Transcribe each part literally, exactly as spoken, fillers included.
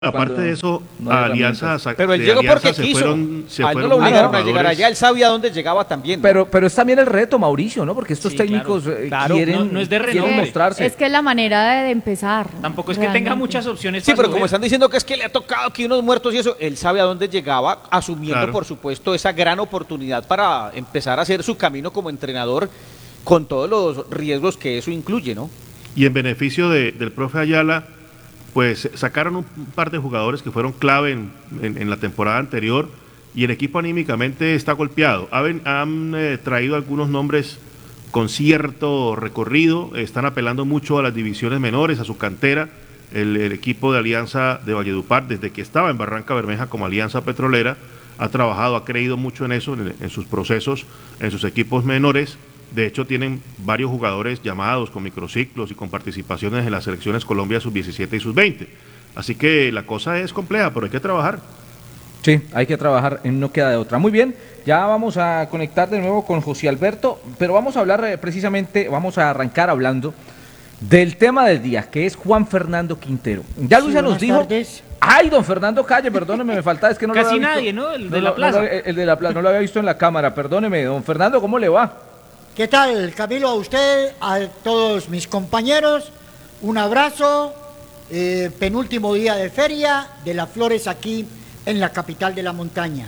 Aparte de eso, no hay Alianza, pero él de llegó Alianza porque se quiso. fueron, se A él no fueron lo obligaron a jugadores. llegar allá, él sabía dónde llegaba también, ¿no? Pero, pero es también el reto, Mauricio, ¿no? Porque estos Sí, técnicos claro, eh, claro, quieren, no- no es de quieren renombre. mostrarse. Es que es la manera de, de empezar. Tampoco es que tenga realmente. muchas opciones. Sí, para pero subir. como están diciendo que es que le ha tocado aquí unos muertos y eso, él sabe a dónde llegaba, asumiendo, Claro. por supuesto, esa gran oportunidad para empezar a hacer su camino como entrenador con todos los riesgos que eso incluye, ¿no? Y en beneficio de- del profe Ayala, pues sacaron un par de jugadores que fueron clave en, en- en la temporada anterior y el equipo anímicamente está golpeado. Han, han eh, traído algunos nombres con cierto recorrido, están apelando mucho a las divisiones menores, a su cantera. El, el equipo de Alianza de Valledupar, desde que estaba en Barranca Bermeja como Alianza Petrolera, ha trabajado, ha creído mucho en eso, en, en sus procesos, en sus equipos menores. De hecho, tienen varios jugadores llamados con microciclos y con participaciones en las selecciones Colombia sub diecisiete y sub veinte. Así que la cosa es compleja, pero hay que trabajar. Sí, hay que trabajar, no queda de otra. Muy bien, ya vamos a conectar de nuevo con José Alberto, pero vamos a hablar eh, precisamente, vamos a arrancar hablando del tema del día, que es Juan Fernando Quintero. Ya Sí, Luisa nos buenas dijo... tardes. Ay, don Fernando Calle, perdóneme, me falta, es que no Casi lo había nadie, visto. ¿no? El de No la lo- no plaza. lo- el de la plaza, no lo había visto en la cámara, perdóneme. Don Fernando, ¿cómo le va? ¿Qué tal, Camilo? A usted, a todos mis compañeros, un abrazo. eh, penúltimo día de feria de las flores aquí en la capital de la montaña.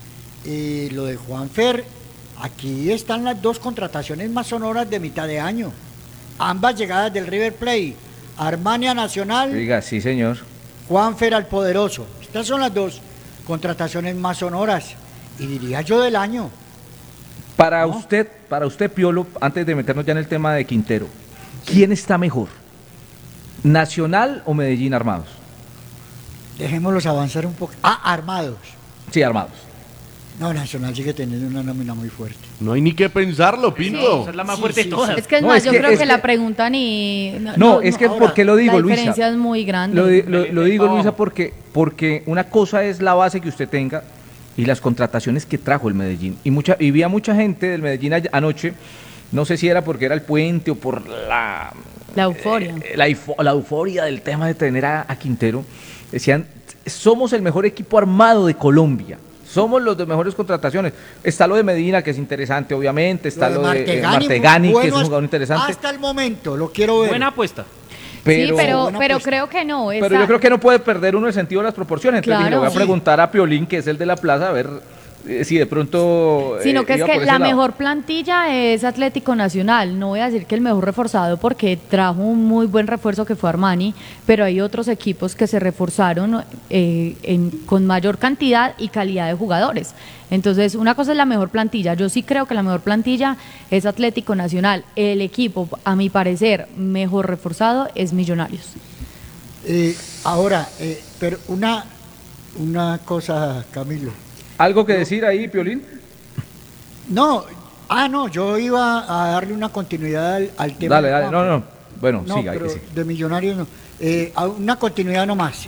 Eh, lo de Juanfer, aquí están las dos contrataciones más sonoras de mitad de año. Ambas llegadas del River Plate, Armania Nacional, Diga, sí, señor. Juanfer al Poderoso. Estas son las dos contrataciones más sonoras y diría yo del año. Para ¿No? usted, para usted, Piolo, antes de meternos ya en el tema de Quintero, ¿quién está mejor? ¿Nacional o Medellín Armados? Dejémoslos avanzar un poco. Ah, armados. Sí, Armados. No, Nacional sigue teniendo una nómina muy fuerte. No hay ni que pensarlo, Pinto. Esa es la más Sí, fuerte sí, de todas. Es que es No, más, es yo que- creo es que, que- la pregunta ni... No, es que, ahora, ¿por qué lo digo, la Luisa? diferencia es muy grande. Lo, di- lo- lo digo, No. Luisa, porque, porque una cosa es la base que usted tenga y las contrataciones que trajo el Medellín. Y mucha y vi a mucha gente del Medellín ay- anoche, no sé si era porque era el puente o por la... La euforia. eh, la, eufo- la euforia del tema de tener a, a Quintero. Decían, somos el mejor equipo armado de Colombia. Somos los de mejores contrataciones. Está lo de Medina, que es interesante, obviamente. Está lo de, eh, Martegani, que es bueno, un jugador interesante. Hasta el momento, lo quiero ver. Buena apuesta. Pero, sí, pero, Buena pero apuesta. creo que no. pero esa- yo creo que no puede perder uno el sentido de las proporciones. Entonces dije, Claro. le voy a Sí. preguntar a Piolín, que es el de la plaza, a ver eh, si de pronto. Sino eh, que es iba que por ese la lado. mejor plantilla es Atlético Nacional. No voy a decir que el mejor reforzado porque trajo un muy buen refuerzo que fue Armani, pero hay otros equipos que se reforzaron eh, en- con mayor cantidad y calidad de jugadores. Entonces, una cosa es la mejor plantilla. Yo sí creo que la mejor plantilla es Atlético Nacional. El equipo, a mi parecer, mejor reforzado es Millonarios. Eh, ahora, eh, pero una, una cosa, Camilo. ¿Algo que decir ahí, Piolín? No, ah, no, yo iba a darle una continuidad al, al tema. Dale, de dale. Juanfer. No, no. Bueno, No, siga. pero que sí. de Millonarios no. Eh, a una continuidad nomás.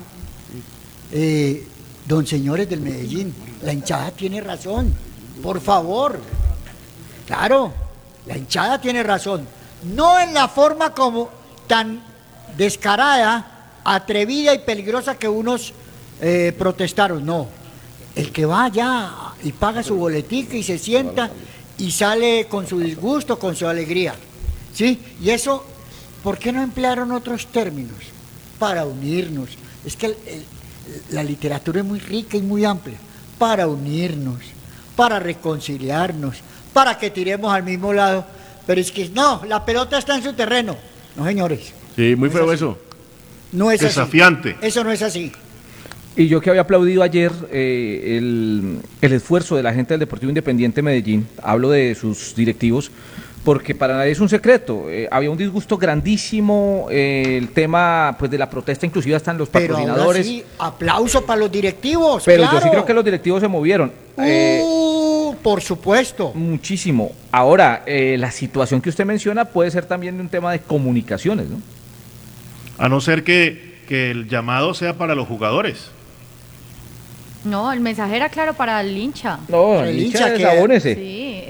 Eh, don señores del Medellín, la hinchada tiene razón. Por favor. Claro, la hinchada tiene razón. No en la forma como tan descarada, atrevida y peligrosa que unos eh, protestaron. No. El que va allá y paga su boletica y se sienta y sale con su disgusto, con su alegría. ¿Sí? Y eso, ¿por qué no emplearon otros términos? Para unirnos. Es que el- el- la literatura es muy rica y muy amplia. Para unirnos, para reconciliarnos, para que tiremos al mismo lado. Pero es que no, la pelota está en su terreno. No, señores, Sí, muy No es feo así. eso. no es Desafiante. así. Eso no es así. Y yo que había aplaudido ayer eh, el, el esfuerzo de la gente del Deportivo Independiente Medellín, hablo de sus directivos, porque para nadie es un secreto. Eh, había un disgusto grandísimo, eh, el tema pues de la protesta, inclusive hasta en los Pero ahora patrocinadores. sí, aplauso para los directivos. pero yo sí claro. creo que los directivos se movieron. eh, Uh, por supuesto. muchísimo. Ahora, eh, la situación que usted menciona puede ser también un tema de comunicaciones, ¿no? A no ser que, que el llamado sea para los jugadores. No, el mensaje era claro para el hincha. No, El hincha, hincha que- desabónese. Sí,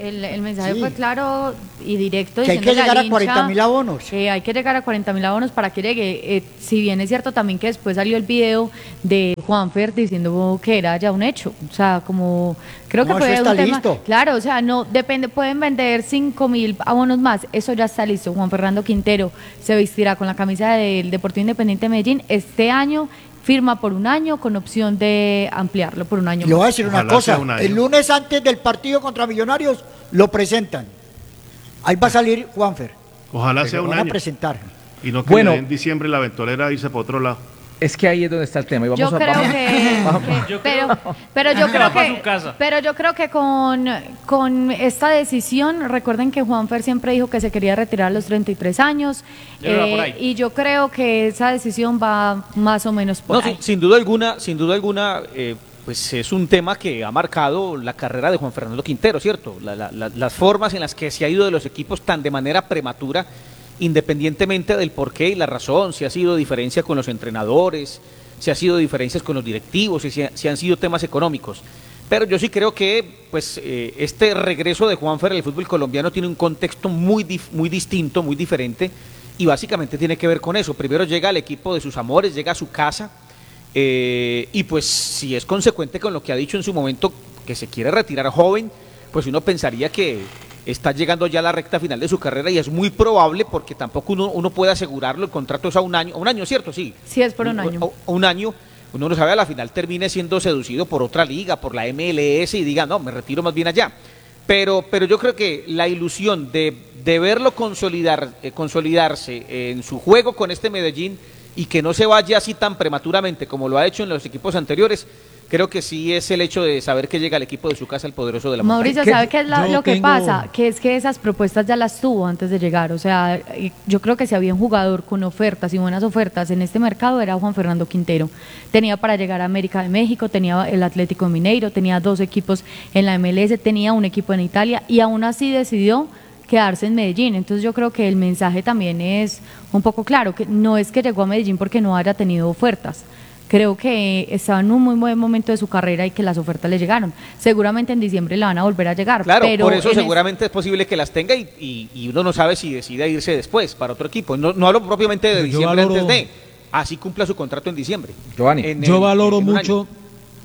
el, el mensaje Sí. fue claro y directo. Que hay que diciéndole llegar al a cuarenta mil hincha abonos. que hay que llegar a cuarenta mil abonos para que llegue. Eh, si bien es cierto también que después salió el video de Juanfer diciendo que era ya un hecho. O sea, como creo No, que fue eso está un tema. listo. Claro, o sea, no depende, pueden vender cinco mil abonos más. Eso ya está listo. Juan Fernando Quintero se vestirá con la camisa del Deportivo Independiente de Medellín este año. Firma por un año con opción de ampliarlo por un año Le voy a más. decir una Ojalá cosa, sea un año. el lunes antes del partido contra Millonarios lo presentan. Ahí va a salir Juanfer. Ojalá que sea lo un van a año. presentar. Y no que Bueno. le den en diciembre la ventolera irse para otro lado. Es que ahí es donde está el tema. Y vamos Yo a, creo vamos- que, vamos- que- pero, pero yo creo pa' que su casa. pero yo creo que con, con esta decisión, recuerden que Juanfer siempre dijo que se quería retirar a los treinta y tres años, Ya va por eh, ahí. y yo creo que esa decisión va más o menos por No, ahí. sin, sin duda alguna, sin duda alguna, eh, pues es un tema que ha marcado la carrera de Juan Fernando Quintero, ¿cierto? La- la- la- las formas en las que se ha ido de los equipos tan de manera prematura, independientemente del porqué y la razón, si ha sido diferencia con los entrenadores, si ha sido diferencias con los directivos, si, ha- si han sido temas económicos. Pero yo sí creo que pues eh, este regreso de Juanfer al fútbol colombiano tiene un contexto muy, dif- muy distinto, muy diferente, y básicamente tiene que ver con eso. Primero llega al equipo de sus amores, llega a su casa, eh, y pues si es consecuente con lo que ha dicho en su momento, que se quiere retirar joven, pues uno pensaría que está llegando ya a la recta final de su carrera, y es muy probable, porque tampoco uno, uno puede asegurarlo, el contrato es a un año, a un año, ¿cierto? Sí. Sí, es por un año. A un año, uno no sabe, a la final termine siendo seducido por otra liga, por la M L S, y diga, no, me retiro más bien allá. Pero, pero yo creo que la ilusión de, de verlo consolidar, eh, consolidarse en su juego con este Medellín, y que no se vaya así tan prematuramente como lo ha hecho en los equipos anteriores, creo que sí es el hecho de saber que llega el equipo de su casa, el poderoso de la Mauricio, ¿Qué? ¿sabe qué es la- Yo lo que tengo- pasa? Que es que esas propuestas ya las tuvo antes de llegar. O sea, y yo creo que si había un jugador con ofertas y buenas ofertas en este mercado era Juan Fernando Quintero. Tenía para llegar a América de México, tenía el Atlético Mineiro, tenía dos equipos en la M L S, tenía un equipo en Italia, y aún así decidió quedarse en Medellín. Entonces yo creo que el mensaje también es un poco claro, que no es que llegó a Medellín porque no haya tenido ofertas. Creo que estaba en un muy buen momento de su carrera y que las ofertas le llegaron. Seguramente en diciembre le van a volver a llegar. Claro, pero por eso en es- seguramente es posible que las tenga, y, y- y uno no sabe si decide irse después para otro equipo. No, no hablo propiamente de Yo diciembre valoro- antes de, así cumpla su contrato en diciembre. Giovanni. En Yo el- valoro en un mucho, año.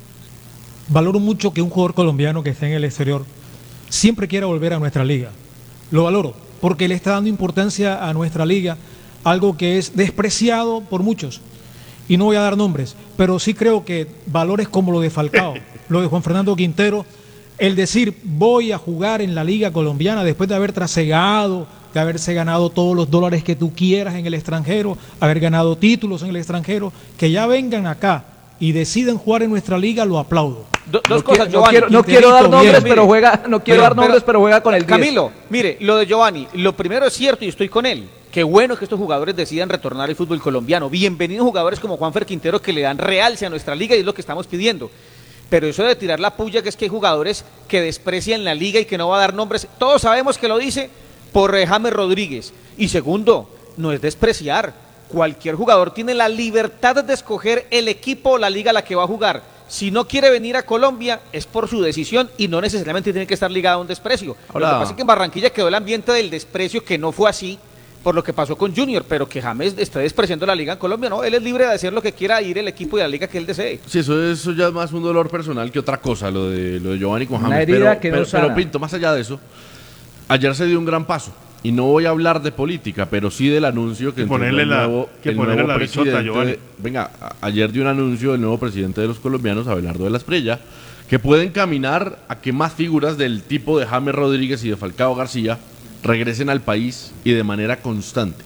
valoro mucho que un jugador colombiano que esté en el exterior siempre quiera volver a nuestra liga. Lo valoro, porque le está dando importancia a nuestra liga, algo que es despreciado por muchos. Y no voy a dar nombres, pero sí creo que valores como lo de Falcao, lo de Juan Fernando Quintero, el decir voy a jugar en la liga colombiana después de haber trasegado, de haberse ganado todos los dólares que tú quieras en el extranjero, haber ganado títulos en el extranjero, que ya vengan acá y deciden jugar en nuestra liga, lo aplaudo. Do- dos No cosas, quiero- no Giovanni. quiero, no Quinterito, quiero dar nombres, bien. pero juega, no quiero Pero- dar nombres, pero, juega con el diez. Camilo, mire, lo de Giovanni, lo primero es cierto y estoy con él. Qué bueno que estos jugadores decidan retornar al fútbol colombiano. Bienvenidos jugadores como Juanfer Quintero, que le dan realce a nuestra liga, y es lo que estamos pidiendo. Pero eso de tirar la puya, que es que hay jugadores que desprecian la liga y que no va a dar nombres, todos sabemos que lo dice por eh, James Rodríguez. Y segundo, no es despreciar. Cualquier jugador tiene la libertad de escoger el equipo o la liga a la que va a jugar. Si no quiere venir a Colombia, es por su decisión y no necesariamente tiene que estar ligado a un desprecio. Ahora- Lo que pasa es que en Barranquilla quedó el ambiente del desprecio, que no fue así por lo que pasó con Junior, pero que James esté despreciando la liga en Colombia, no, él es libre de hacer lo que quiera, ir el equipo y la liga que él desee. Sí, eso, eso ya es más un dolor personal que otra cosa, lo de, lo de Giovanni con Una James. herida Pero, que no pero, sana. pero, Pinto, más allá de eso, ayer se dio un gran paso. Y no voy a hablar de política, pero sí del anuncio que Que ponerle entregó el la- nuevo, que el ponerle nuevo la bichota, presidente Giovanni. de- venga, a- ayer dio un anuncio del nuevo presidente de los colombianos, Abelardo de la Espriella, que puede encaminar a que más figuras del tipo de James Rodríguez y de Falcao García regresen al país y de manera constante.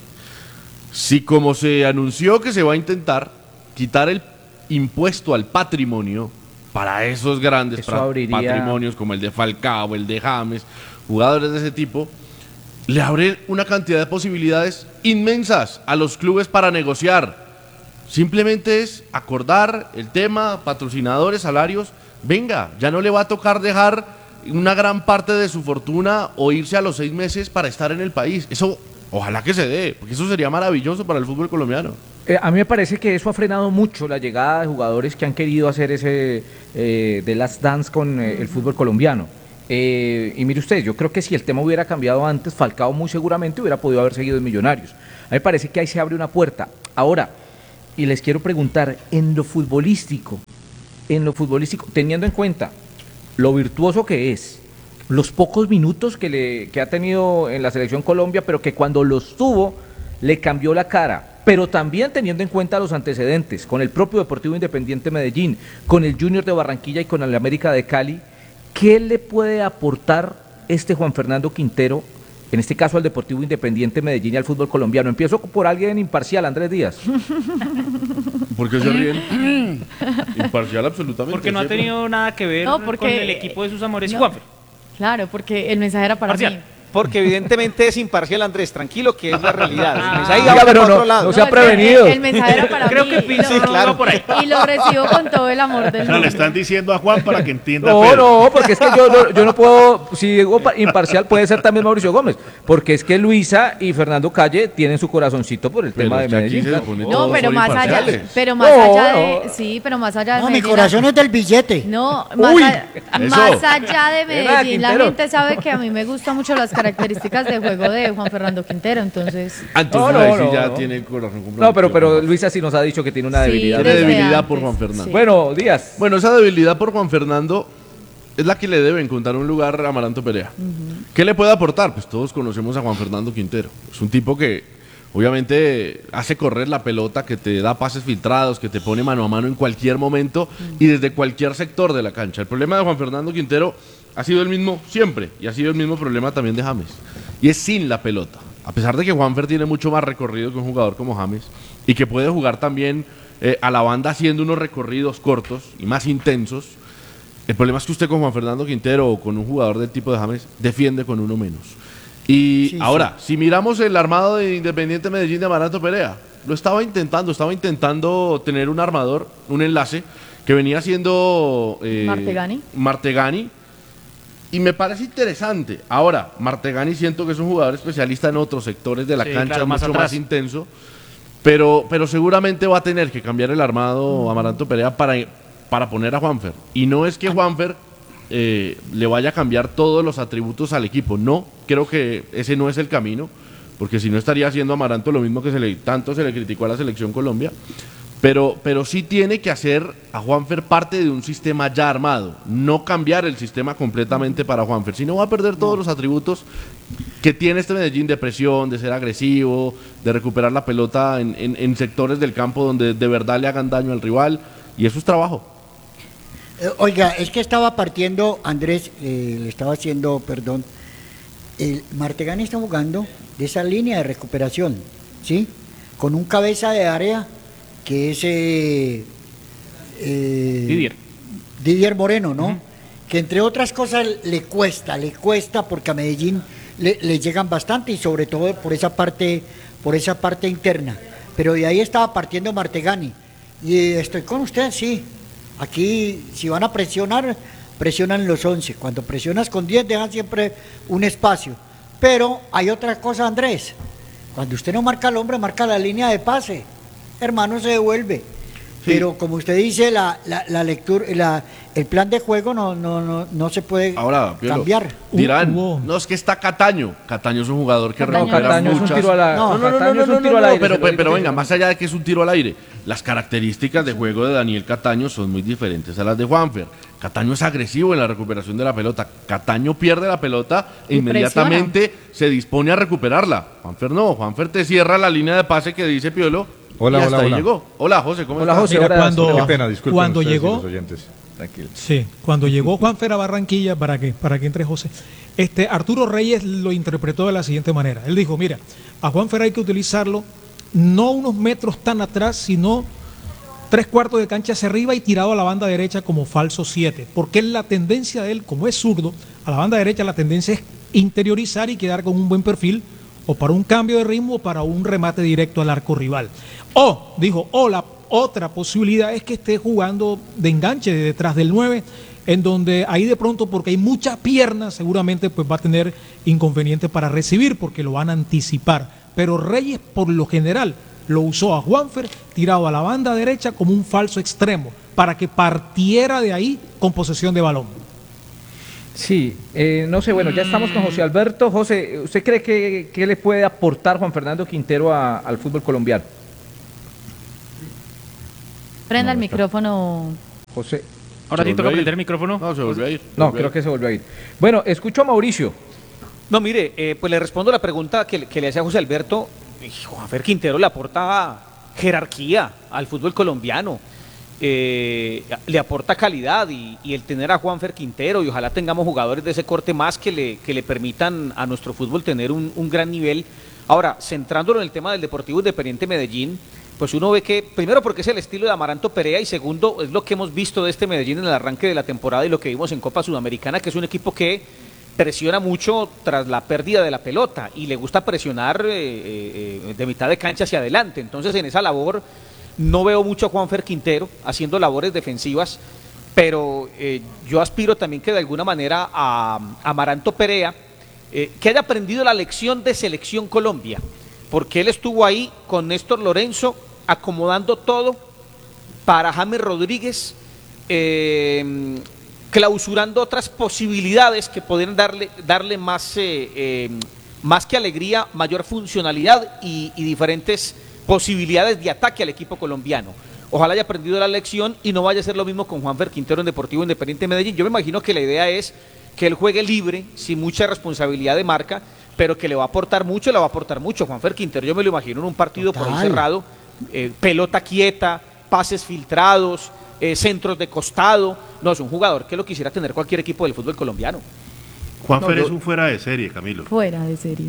Si como se anunció que se va a intentar quitar el impuesto al patrimonio para esos grandes Eso pra- abriría- patrimonios como el de Falcao, el de James, jugadores de ese tipo, le abre una cantidad de posibilidades inmensas a los clubes para negociar. Simplemente es acordar el tema, patrocinadores, salarios. Venga, ya no le va a tocar dejar una gran parte de su fortuna o irse a los seis meses para estar en el país. Eso, ojalá que se dé, porque eso sería maravilloso para el fútbol colombiano. Eh, a mí me parece que eso ha frenado mucho la llegada de jugadores que han querido hacer ese eh, de Last Dance con eh, el fútbol colombiano. Eh, y mire usted, yo creo que si el tema hubiera cambiado antes, Falcao muy seguramente hubiera podido haber seguido en Millonarios. A mí me parece que ahí se abre una puerta. Ahora, y les quiero preguntar, en lo futbolístico, en lo futbolístico, teniendo en cuenta lo virtuoso que es, los pocos minutos que, le, que ha tenido en la Selección Colombia, pero que cuando los tuvo le cambió la cara, pero también teniendo en cuenta los antecedentes, con el propio Deportivo Independiente Medellín, con el Junior de Barranquilla y con el América de Cali, ¿qué le puede aportar este Juan Fernando Quintero, en este caso al Deportivo Independiente Medellín y al fútbol colombiano? Empiezo por alguien imparcial, Andrés Díaz. ¿Por qué se ríen? Imparcial absolutamente. Porque no ha siempre. tenido nada que ver No, porque- con el equipo de sus amores y No. Juanfer. Claro, porque el mensaje era para Parcial. mí. Porque evidentemente es imparcial, Andrés, tranquilo, que es la realidad. Ah. El mensaje Oiga, va por pero otro no- lado. no se ha es que prevenido. El, el mensaje era para Creo mí. que y Pinto lo- sí, claro. no por ahí. Y lo recibo con todo el amor del O sea, mundo. le están diciendo a Juan para que entienda. No, Pedro. no, porque es que yo, no- yo no puedo, si digo pa- imparcial puede ser también Mauricio Gómez, porque es que Luisa y Fernando Calle tienen su corazoncito por el Pero tema de es que aquí Medellín. se claro. supone No, todos pero son más allá, imparciales. pero más No, allá de, no. sí, pero más allá de No, mi Medellín, corazón es del billete. No, más, Uy, a- eso. más allá de ¿Verdad, Medellín, la Quintero? gente sabe que a mí me gustan mucho las características de juego de Juan Fernando Quintero, entonces Ah, entonces No, ahí no, sí no, ya no. tiene el corazón comprometido. No, pero, pero Luisa sí nos ha dicho que tiene una Sí, debilidad. Tiene desde debilidad por antes, Juan Fernando. sí. Bueno, Díaz. Bueno, esa debilidad por Juan Fernando es la que le debe encontrar un lugar a Amaranto Perea. ¿Qué le puede aportar? Pues todos conocemos a Juan Fernando Quintero. Es un tipo que obviamente hace correr la pelota, que te da pases filtrados, que te pone mano a mano en cualquier momento y desde cualquier sector de la cancha. El problema de Juan Fernando Quintero ha sido el mismo siempre y ha sido el mismo problema también de James. Y es sin la pelota. A pesar de que Juanfer tiene mucho más recorrido que un jugador como James y que puede jugar también eh, a la banda haciendo unos recorridos cortos y más intensos, el problema es que usted con Juan Fernando Quintero o con un jugador del tipo de James defiende con uno menos. Y Sí, ahora, si miramos el armado de Independiente Medellín de Amaranto Perea, lo estaba intentando, estaba intentando tener un armador, un enlace que venía siendo eh, Martegani. Martegani, y me parece interesante. Ahora, Martegani siento que es un jugador especialista en otros sectores de la Sí, cancha, claro, más mucho atrás. más intenso, pero, pero seguramente va a tener que cambiar el armado Amaranto Perea para, para poner a Juanfer. Y no es que Juanfer eh, le vaya a cambiar todos los atributos al equipo, no, creo que ese no es el camino, porque si no estaría haciendo Amaranto lo mismo que se le, tanto se le criticó a la Selección Colombia. Pero, pero sí tiene que hacer a Juanfer parte de un sistema ya armado, no cambiar el sistema completamente para Juanfer, sino va a perder todos los atributos que tiene este Medellín de presión, de ser agresivo, de recuperar la pelota en, en- en sectores del campo donde de verdad le hagan daño al rival, y eso es trabajo. Eh, Oiga, es que estaba partiendo, Andrés, eh, le estaba haciendo, perdón, el Martegani está jugando de esa línea de recuperación, ¿sí? Con un cabeza de área que es eh, eh, Didier. Didier Moreno, ¿no? Que entre otras cosas le cuesta, le cuesta porque a Medellín le, le llegan bastante y sobre todo por esa parte, por esa parte interna. Pero de ahí estaba partiendo Martegani. Y eh, estoy con usted, sí. Aquí, si van a presionar, presionan los once. Cuando presionas con diez, dejan siempre un espacio. Pero hay otra cosa, Andrés. Cuando usted no marca al hombre, marca la línea de pase. Hermano, se devuelve. Pero como usted dice, la, la, la lectura, la, el plan de juego no, no, no, no se puede Ahora, Piolo, cambiar. dirán, Hubo- no es que está Cataño. Cataño es un jugador que Cataño. recupera Cataño es un muchas. tiro a la- No, no, no, Cataño no, es un no, tiro no, al no, aire, pero, se lo digo pero yo. venga, más allá de que es un tiro al aire, las características de juego de Daniel Cataño son muy diferentes a las de Juanfer. Cataño es agresivo en la recuperación de la pelota. Cataño pierde la pelota e Y inmediatamente se dispone a recuperarla. Juanfer no, Juanfer te cierra la línea de pase que dice Piolo. Hola, y hasta hola, ahí hola. llegó. Hola, José, ¿cómo Hola, estás? José. Mira, ahora cuando, sí, Qué pena, disculpen cuando ustedes y llegó, los oyentes. Tranquilo. sí, cuando llegó Juanfer a Barranquilla, para que, para que entre José, este, Arturo Reyes lo interpretó de la siguiente manera. Él dijo, mira, a Juanfer hay que utilizarlo no unos metros tan atrás, sino tres cuartos de cancha hacia arriba y tirado a la banda derecha como falso siete, porque es la tendencia de él, como es zurdo, a la banda derecha la tendencia es interiorizar y quedar con un buen perfil, o para un cambio de ritmo o para un remate directo al arco rival. O, dijo, o la otra posibilidad es que esté jugando de enganche de detrás del nueve, en donde ahí de pronto, porque hay muchas piernas, seguramente pues va a tener inconveniente para recibir, porque lo van a anticipar. Pero Reyes, por lo general, lo usó a Juanfer tirado a la banda derecha como un falso extremo, para que partiera de ahí con posesión de balón. Sí, eh, no sé, bueno, ya estamos con José Alberto. José, ¿usted cree que, que le puede aportar Juan Fernando Quintero a- al fútbol colombiano? Prenda el No, está- micrófono. José. Ahora ¿Se sí toca volvió a ir? prender el micrófono. No, se volvió a ir. No, volvió a creo ir. que se volvió a ir. Bueno, escucho a Mauricio. No, mire, eh, pues le respondo la pregunta que, le- que le hacía José Alberto. Y Juanfer Quintero le aporta jerarquía al fútbol colombiano, eh, le aporta calidad y, y el tener a Juanfer Quintero, y ojalá tengamos jugadores de ese corte más que le, que le permitan a nuestro fútbol tener un, un gran nivel. Ahora, centrándolo en el tema del Deportivo Independiente Medellín, pues uno ve que, primero porque es el estilo de Amaranto Perea, y segundo es lo que hemos visto de este Medellín en el arranque de la temporada y lo que vimos en Copa Sudamericana, que es un equipo que presiona mucho tras la pérdida de la pelota y le gusta presionar eh, eh, de mitad de cancha hacia adelante. Entonces, en esa labor no veo mucho a Juanfer Quintero haciendo labores defensivas, pero eh, yo aspiro también que de alguna manera a, a Amaranto Perea, eh, que haya aprendido la lección de Selección Colombia, porque él estuvo ahí con Néstor Lorenzo acomodando todo para James Rodríguez, eh, clausurando otras posibilidades que podrían darle, darle más, eh, eh, más que alegría, mayor funcionalidad y, y diferentes posibilidades de ataque al equipo colombiano. Ojalá haya aprendido la lección y no vaya a ser lo mismo con Juanfer Quintero en Deportivo Independiente Medellín. Yo me imagino que la idea es que él juegue libre, sin mucha responsabilidad de marca, pero que le va a aportar mucho, le va a aportar mucho. Juanfer Quintero, yo me lo imagino en un partido por ahí Total. cerrado, eh, pelota quieta, pases filtrados, eh, centros de costado. No, es un jugador que lo quisiera tener cualquier equipo del fútbol colombiano. Juanfer No, yo- es un fuera de serie, Camilo. Fuera de serie.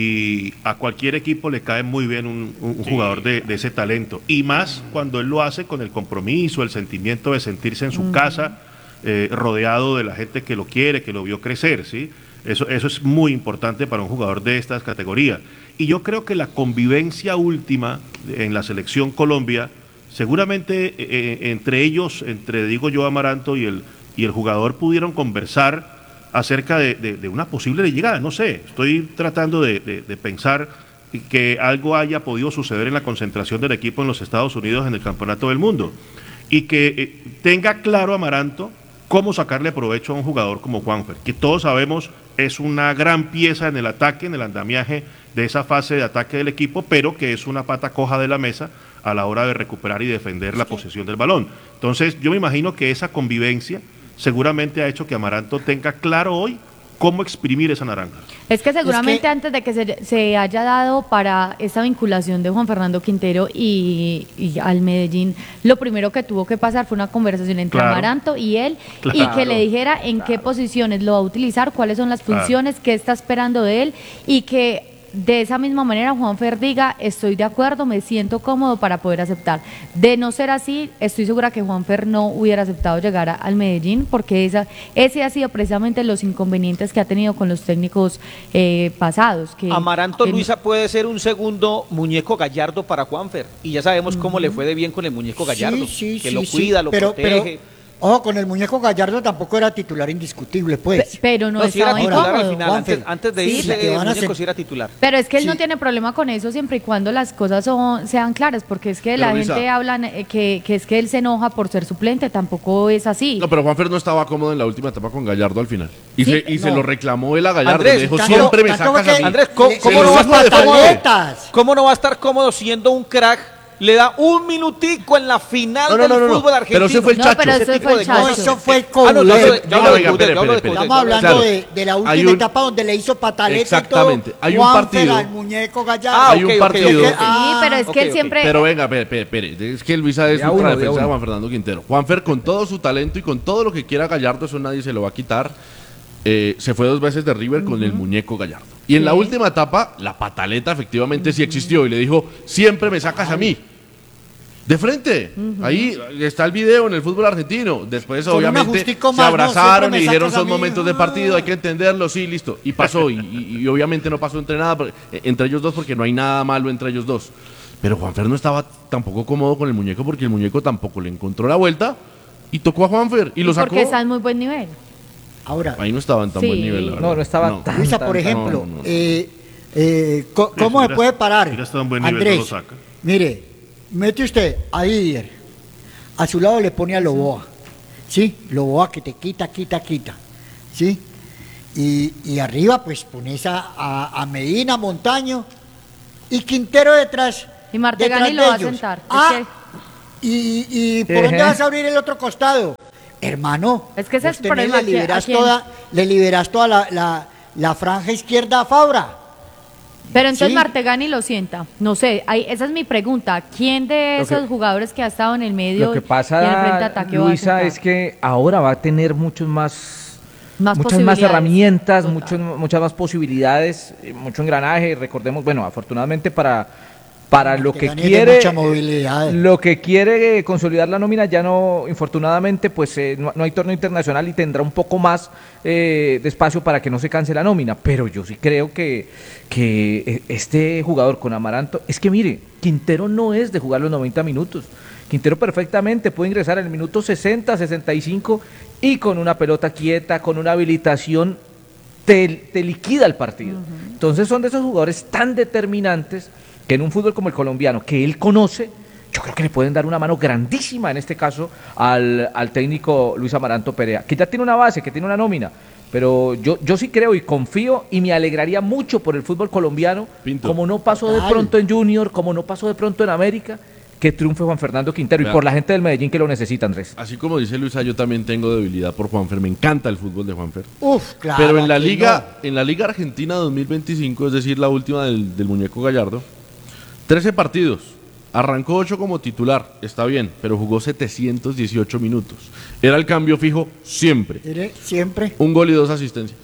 Y a cualquier equipo le cae muy bien un, un- un jugador de, de ese talento. Y más cuando él lo hace con el compromiso, el sentimiento de sentirse en su casa, eh, rodeado de la gente que lo quiere, que lo vio crecer, ¿sí? Eso, eso es muy importante para un jugador de estas categorías. Y yo creo que la convivencia última en la selección Colombia, seguramente eh, entre ellos, entre, digo yo, Amaranto y el, y el jugador pudieron conversar acerca de, de- de una posible llegada. No sé, estoy tratando de, de- de pensar que algo haya podido suceder en la concentración del equipo en los Estados Unidos en el Campeonato del Mundo y que eh, tenga claro Amaranto cómo sacarle provecho a un jugador como Juanfer, que todos sabemos es una gran pieza en el ataque, en el andamiaje de esa fase de ataque del equipo, pero que es una pata coja de la mesa a la hora de recuperar y defender la posesión del balón. Entonces, yo me imagino que esa convivencia seguramente ha hecho que Amaranto tenga claro hoy cómo exprimir esa naranja. Es que seguramente Es que- antes de que se, se haya dado para esta vinculación de Juan Fernando Quintero y, y al Medellín, lo primero que tuvo que pasar fue una conversación entre Claro. Amaranto y él y Claro. que le dijera en qué posiciones lo va a utilizar, cuáles son las Claro. funciones, qué está esperando de él y que de esa misma manera Juanfer diga, estoy de acuerdo, me siento cómodo para poder aceptar. De no ser así, estoy segura que Juanfer no hubiera aceptado llegar a- al Medellín, porque esa, ese ha sido precisamente los inconvenientes que ha tenido con los técnicos eh, pasados. Que, Amaranto que- Luisa puede ser un segundo muñeco Gallardo para Juanfer, y ya sabemos cómo le fue de bien con el muñeco Gallardo, Sí, sí, que sí, lo sí. cuida, lo pero, protege. Pero, ojo, con el muñeco Gallardo tampoco era titular indiscutible, pues. Pe- pero no, No, si era estaba titular al incómodo. final, Juanfer. antes, antes de Sí, irse, que van a el muñeco hacer- sí era titular. Pero es que él Sí. no tiene problema con eso siempre y cuando las cosas son, sean claras, porque es que Pero, la Luisa. gente habla eh, que, que es que él se enoja por ser suplente, tampoco es así. No, pero Juanfer no estaba cómodo en la última etapa con Gallardo al final. Y, Sí, se, y se no. lo reclamó él a Gallardo. Andrés, le dijo, Tanto- siempre me tanto sacas a que- mí. Andrés, ¿cómo, le- cómo le no va a hizo estar cómodo? pataletas. ¿Cómo no va a estar cómodo siendo un crack? Le da un minutico en la final No, no, del no, no, no. fútbol argentino. Pero ese fue el No, chacho. pero Ese eso tipo fue el de chacho. No, cosas. eso fue Ah, no, yo hablo Coudet. de- yo hablo de Oiga, Coudet, espere, yo hablo de espere, Coudet. Estamos hablando Claro. de, de la última Hay un- etapa donde le hizo pataleta Exactamente. y todo. Hay un Juanfer partido- al muñeco Gallardo. Ah, Hay un ok, ok, partido- ok, ok. Sí, pero es ok, que él ok. siempre... Pero venga, espere, espere, espere. Es que Luisa es De a ultra uno, de defensa de uno. Juan Fernando Quintero. Juanfer, con todo su talento y con todo lo que quiera Gallardo, eso nadie se lo va a quitar. Eh, se fue dos veces de River con el muñeco Gallardo. Y en la Sí. última etapa, la pataleta efectivamente sí existió y le dijo, siempre me sacas a mí. De frente. Ahí está el video en el fútbol argentino. Después, Con un obviamente, ajustico se más, ¿no? abrazaron Siempre y me dijeron sacas a son mí. momentos de partido, hay que entenderlo, sí, listo. Y pasó. y, y- y obviamente no pasó entre nada, pero- eh, entre ellos dos, porque no hay nada malo entre ellos dos. Pero Juanfer no estaba tampoco cómodo con el muñeco porque el muñeco tampoco le encontró la vuelta y tocó a Juanfer y lo sacó. Porque está en muy buen nivel. Ahora, Ahí no estaba en tan Sí. buen nivel, la verdad. No, no estaba tan- Luisa, tan- por tan- ejemplo, no, no, no. eh, eh, co- Sí, ¿cómo si se hubiera- puede parar? si hubiera estado en buen nivel, no Andrés, lo saca. mire, mete usted a Didier, a su lado le pone a Loboa, ¿sí? Loboa que te quita, quita, quita, ¿sí? Y, y arriba pues pones a, a, a Medina, Montaño y Quintero detrás. Y Martegani detrás lo de va a ellos. sentar. Ah, Es y, y ¿por Ejé. dónde vas a abrir el otro costado? Hermano, Es que ese vos es el problema, le ¿a quién- liberas a quién? toda, le liberas toda la, la, la franja izquierda a Fabra. Pero entonces Sí. Martegani lo sienta. No sé, ahí, esa es mi pregunta. ¿Quién de Lo que- esos jugadores que ha estado en el medio Lo que y en el frente de pasa, ataque va a Luisa, sentar? es que ahora va a tener muchos más, Más muchas más posibilidades. herramientas, Total. muchos, muchas más posibilidades, eh, mucho engranaje. Recordemos, bueno, afortunadamente para, para lo que Martegani es de quiere, mucha movilidad. lo que quiere eh, consolidar la nómina, ya no, infortunadamente, pues eh, no, no hay torneo internacional y tendrá un poco más eh, de espacio para que no se canse la nómina. Pero yo sí creo que, que eh, este jugador con Amaranto, es que mire, Quintero no es de jugar los noventa minutos. Quintero perfectamente puede ingresar en el minuto sesenta, sesenta y cinco y con una pelota quieta, con una habilitación, te, te liquida el partido. Entonces son de esos jugadores tan determinantes que en un fútbol como el colombiano, que él conoce, yo creo que le pueden dar una mano grandísima, en este caso, al, al técnico Luis Amaranto Perea, que ya tiene una base, que tiene una nómina. Pero yo, yo sí creo y confío y me alegraría mucho por el fútbol colombiano, Pinto. como no pasó de Total. pronto en Junior, como no pasó de pronto en América, que triunfe Juan Fernando Quintero. Vea. Y por la gente del Medellín que lo necesita, Andrés. Así como dice Luisa, yo también tengo debilidad por Juanfer. Me encanta el fútbol de Juanfer. Uf, claro. Pero en la aquí liga, en la Liga Argentina dos mil veinticinco, es decir, la última del, del muñeco Gallardo, trece partidos. Arrancó ocho como titular, está bien, pero jugó setecientos dieciocho minutos. Era el cambio fijo siempre. no. Mire, siempre. Un gol y dos asistencias.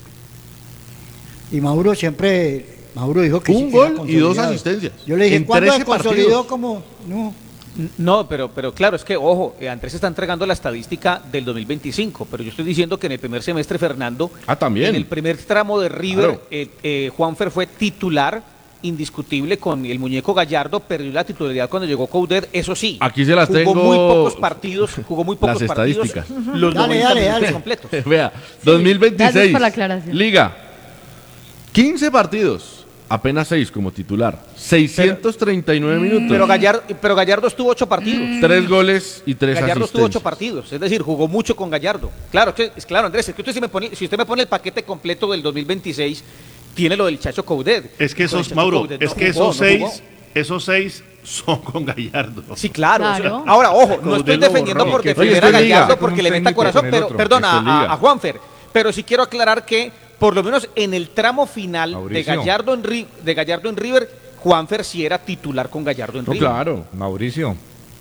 Y Mauro siempre, Mauro dijo que Un sí, que era gol y dos consolidado. asistencias. Yo le dije, En ¿cuándo se trece consolidó partidos. como? No. No, pero, pero claro, es que, ojo, eh, Andrés está entregando la estadística del dos mil veinticinco, pero yo estoy diciendo que en el primer semestre, Fernando, Ah, también. en el primer tramo de River, Claro. eh, eh, Juanfer fue titular indiscutible con el muñeco Gallardo, perdió la titularidad cuando llegó Coudet, eso sí. Aquí se las jugó tengo, muy pocos partidos, jugó muy pocos las partidos, estadísticas. los Dale, noventa dale, minutos dale. completos. Vea, dos mil veintiséis. Gracias por la aclaración. Liga. quince partidos, apenas seis como titular. seiscientos treinta y nueve minutos. Pero Gallardo, pero Gallardo estuvo ocho partidos. Tres goles y tres Gallardo estuvo ocho asistencias. partidos, es decir, jugó mucho con Gallardo. Claro, que, es claro, Andrés, es que usted si, me pone, si usted me pone el paquete completo del dos mil veintiséis, tiene lo del Chacho Coudet. Es que Y con el esos, Chacho Mauro, Coudet es no que jugó, esos no seis, jugó. esos seis son con Gallardo. Sí, claro. Claro. Ahora, ojo, no Coudet estoy lo defendiendo borró. por Que defender esto a es liga. Gallardo Con porque un le meta técnico corazón, con el pero otro. perdona Esto es a, liga. a Juanfer. Pero sí quiero aclarar que, por lo menos en el tramo final de Mauricio. Gallardo, en, Ri- de Gallardo en River, Juanfer sí era titular con Gallardo en No, River. claro. Mauricio,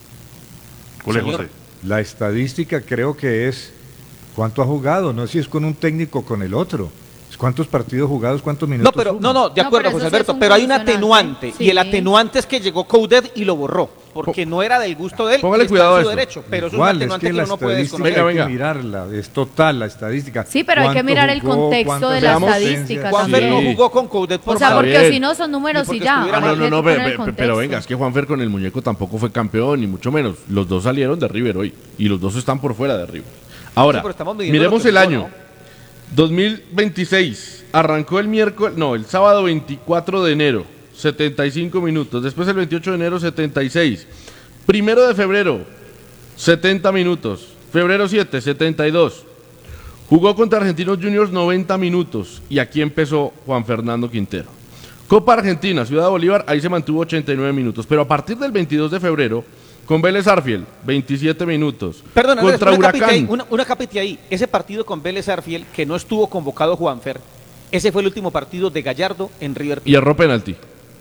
Cole Señor. José. la estadística creo que es cuánto ha jugado, no si es con un técnico o con el otro. Es cuántos partidos jugados, cuántos minutos. No, pero suma. no, no, de No, acuerdo, pero José eso sí Alberto, es un pero hay un condicionante. atenuante y el Sí. atenuante es que llegó Coudet y lo borró, porque no era del gusto de él. Póngale y está cuidado en su a esto. derecho, pero eso Igual, es un atenuante que que, la uno no puede estadística desconocer. Venga, hay venga. que mirarla, es total la estadística. Sí, pero hay que ¿Cuánto mirar el jugó, contexto cuántas de la asistencias? estadística Juanfer también. no jugó con Coudet por O sea, favor. porque bien. si no son números Ni porque y ya. estuviera Ah, no, hay no, que no, poner pe- el pe- contexto. pero venga, es que Juanfer con el muñeco tampoco fue campeón, ni mucho menos. Los dos salieron de River hoy y los dos están por fuera de River. Ahora, Sí, pero estamos midiendo miremos lo que el jugó, año. ¿no? dos mil veintiséis, arrancó el miércoles, no, el sábado veinticuatro de enero, setenta y cinco minutos. Después el veintiocho de enero, setenta y seis. Primero de febrero, setenta minutos. Febrero siete, setenta y dos. Jugó contra Argentinos Juniors noventa minutos y aquí empezó Juan Fernando Quintero. Copa Argentina, Ciudad de Bolívar, ahí se mantuvo ochenta y nueve minutos, pero a partir del veintidós de febrero, con Vélez Arfiel, veintisiete minutos. Perdón, Andrés, contra una capite ahí, Huracán, una, una capite ahí. Ese partido con Vélez Arfiel, que no estuvo convocado Juanfer, ese fue el último partido de Gallardo en River y erró penalti.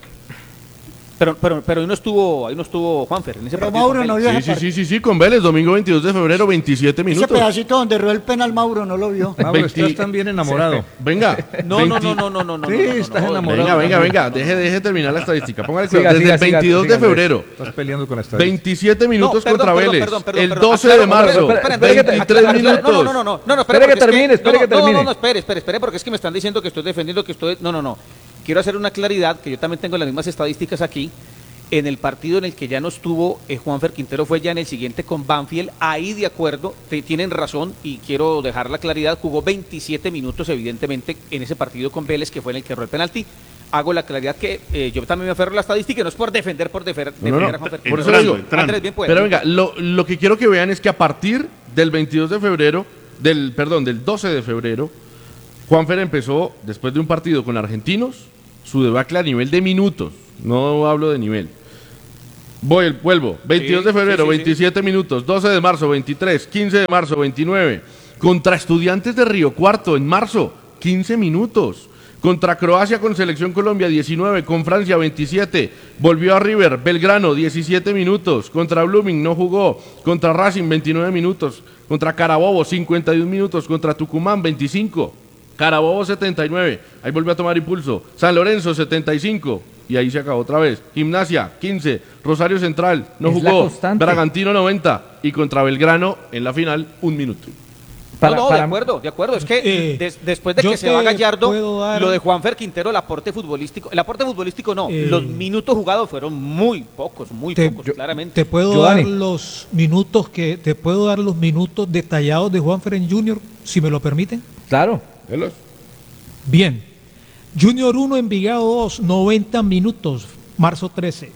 Pero, pero, pero ahí no estuvo, ahí no estuvo Juanfer en ese Pero partido. Mauro con no Vélez. vio Sí, esa sí, sí, sí, sí, con Vélez, domingo veintidós de febrero, veintisiete Ese minutos. pedacito donde rueda el penal, Mauro no lo vio. Mauro, veinte estás también enamorado. Venga. No, no, veinte no, no, no, no, no. Sí, no, no, no, estás no, enamorado. Venga, venga, venga, deje, deje terminar la estadística. Póngale Siga, cuidado. Desde siga, el siga, veintidós siga, de febrero, Estás peleando con la estadística. veintisiete minutos perdón, contra perdón, Vélez. perdón, perdón, el perdón. doce de Aclaro, marzo, espere, espere, espere, espere, veintitrés aclaro, minutos. No, no, no, no, no, no, Espere porque que es termine, espere no, que no, no, termine. No, no, espere, espere, espere, porque es que me están diciendo que estoy defendiendo que estoy. No, no, no. Quiero hacer una claridad, que yo también tengo las mismas estadísticas aquí. En el partido en el que ya no estuvo eh, Juanfer Quintero fue ya en el siguiente con Banfield. Ahí de acuerdo, te- tienen razón y quiero dejar la claridad. Jugó veintisiete minutos evidentemente en ese partido con Vélez que fue en el que erró el penalti. Hago la claridad que eh, yo también me aferro a la estadística y no es por defender, por defer- No, no, defender no. a Juanfer Por eso Quintero. digo, entrando. Andrés, bien puede. Pero venga, lo, lo que quiero que vean es que a partir del veintidós de febrero, del perdón, del doce de febrero, Juanfer empezó, después de un partido con Argentinos, su debacle a nivel de minutos, no hablo de nivel. Voy, vuelvo, veintidós Sí, de febrero, sí, sí, veintisiete minutos, doce de marzo, veintitrés, quince de marzo, veintinueve. Contra Estudiantes de Río Cuarto en marzo, quince minutos. Contra Croacia con Selección Colombia, diecinueve. Con Francia, veintisiete. Volvió a River, Belgrano, diecisiete minutos. Contra Blooming, no jugó. Contra Racing, veintinueve minutos. Contra Carabobo, cincuenta y un minutos. Contra Tucumán, veinticinco. Carabobo, setenta y nueve. Ahí volvió a tomar impulso. San Lorenzo, setenta y cinco. Y ahí se acabó otra vez. Gimnasia, quince. Rosario Central, no Es la jugó. constante. Bragantino, noventa. Y contra Belgrano, en la final, un minuto. Para- no, no, para- de acuerdo, de acuerdo. Es que Eh, des- después de yo que se te va Gallardo, puedo dar- lo de Juanfer Quintero, el aporte futbolístico, el aporte futbolístico no, Eh, los minutos jugados fueron muy pocos, muy Te- pocos, yo- claramente. Te puedo Yo, dar Dani. los minutos que te puedo dar los minutos detallados de Juan Feren Junior, si me lo permiten. Claro. Velos. Bien. Junior uno Envigado dos, noventa minutos, marzo trece.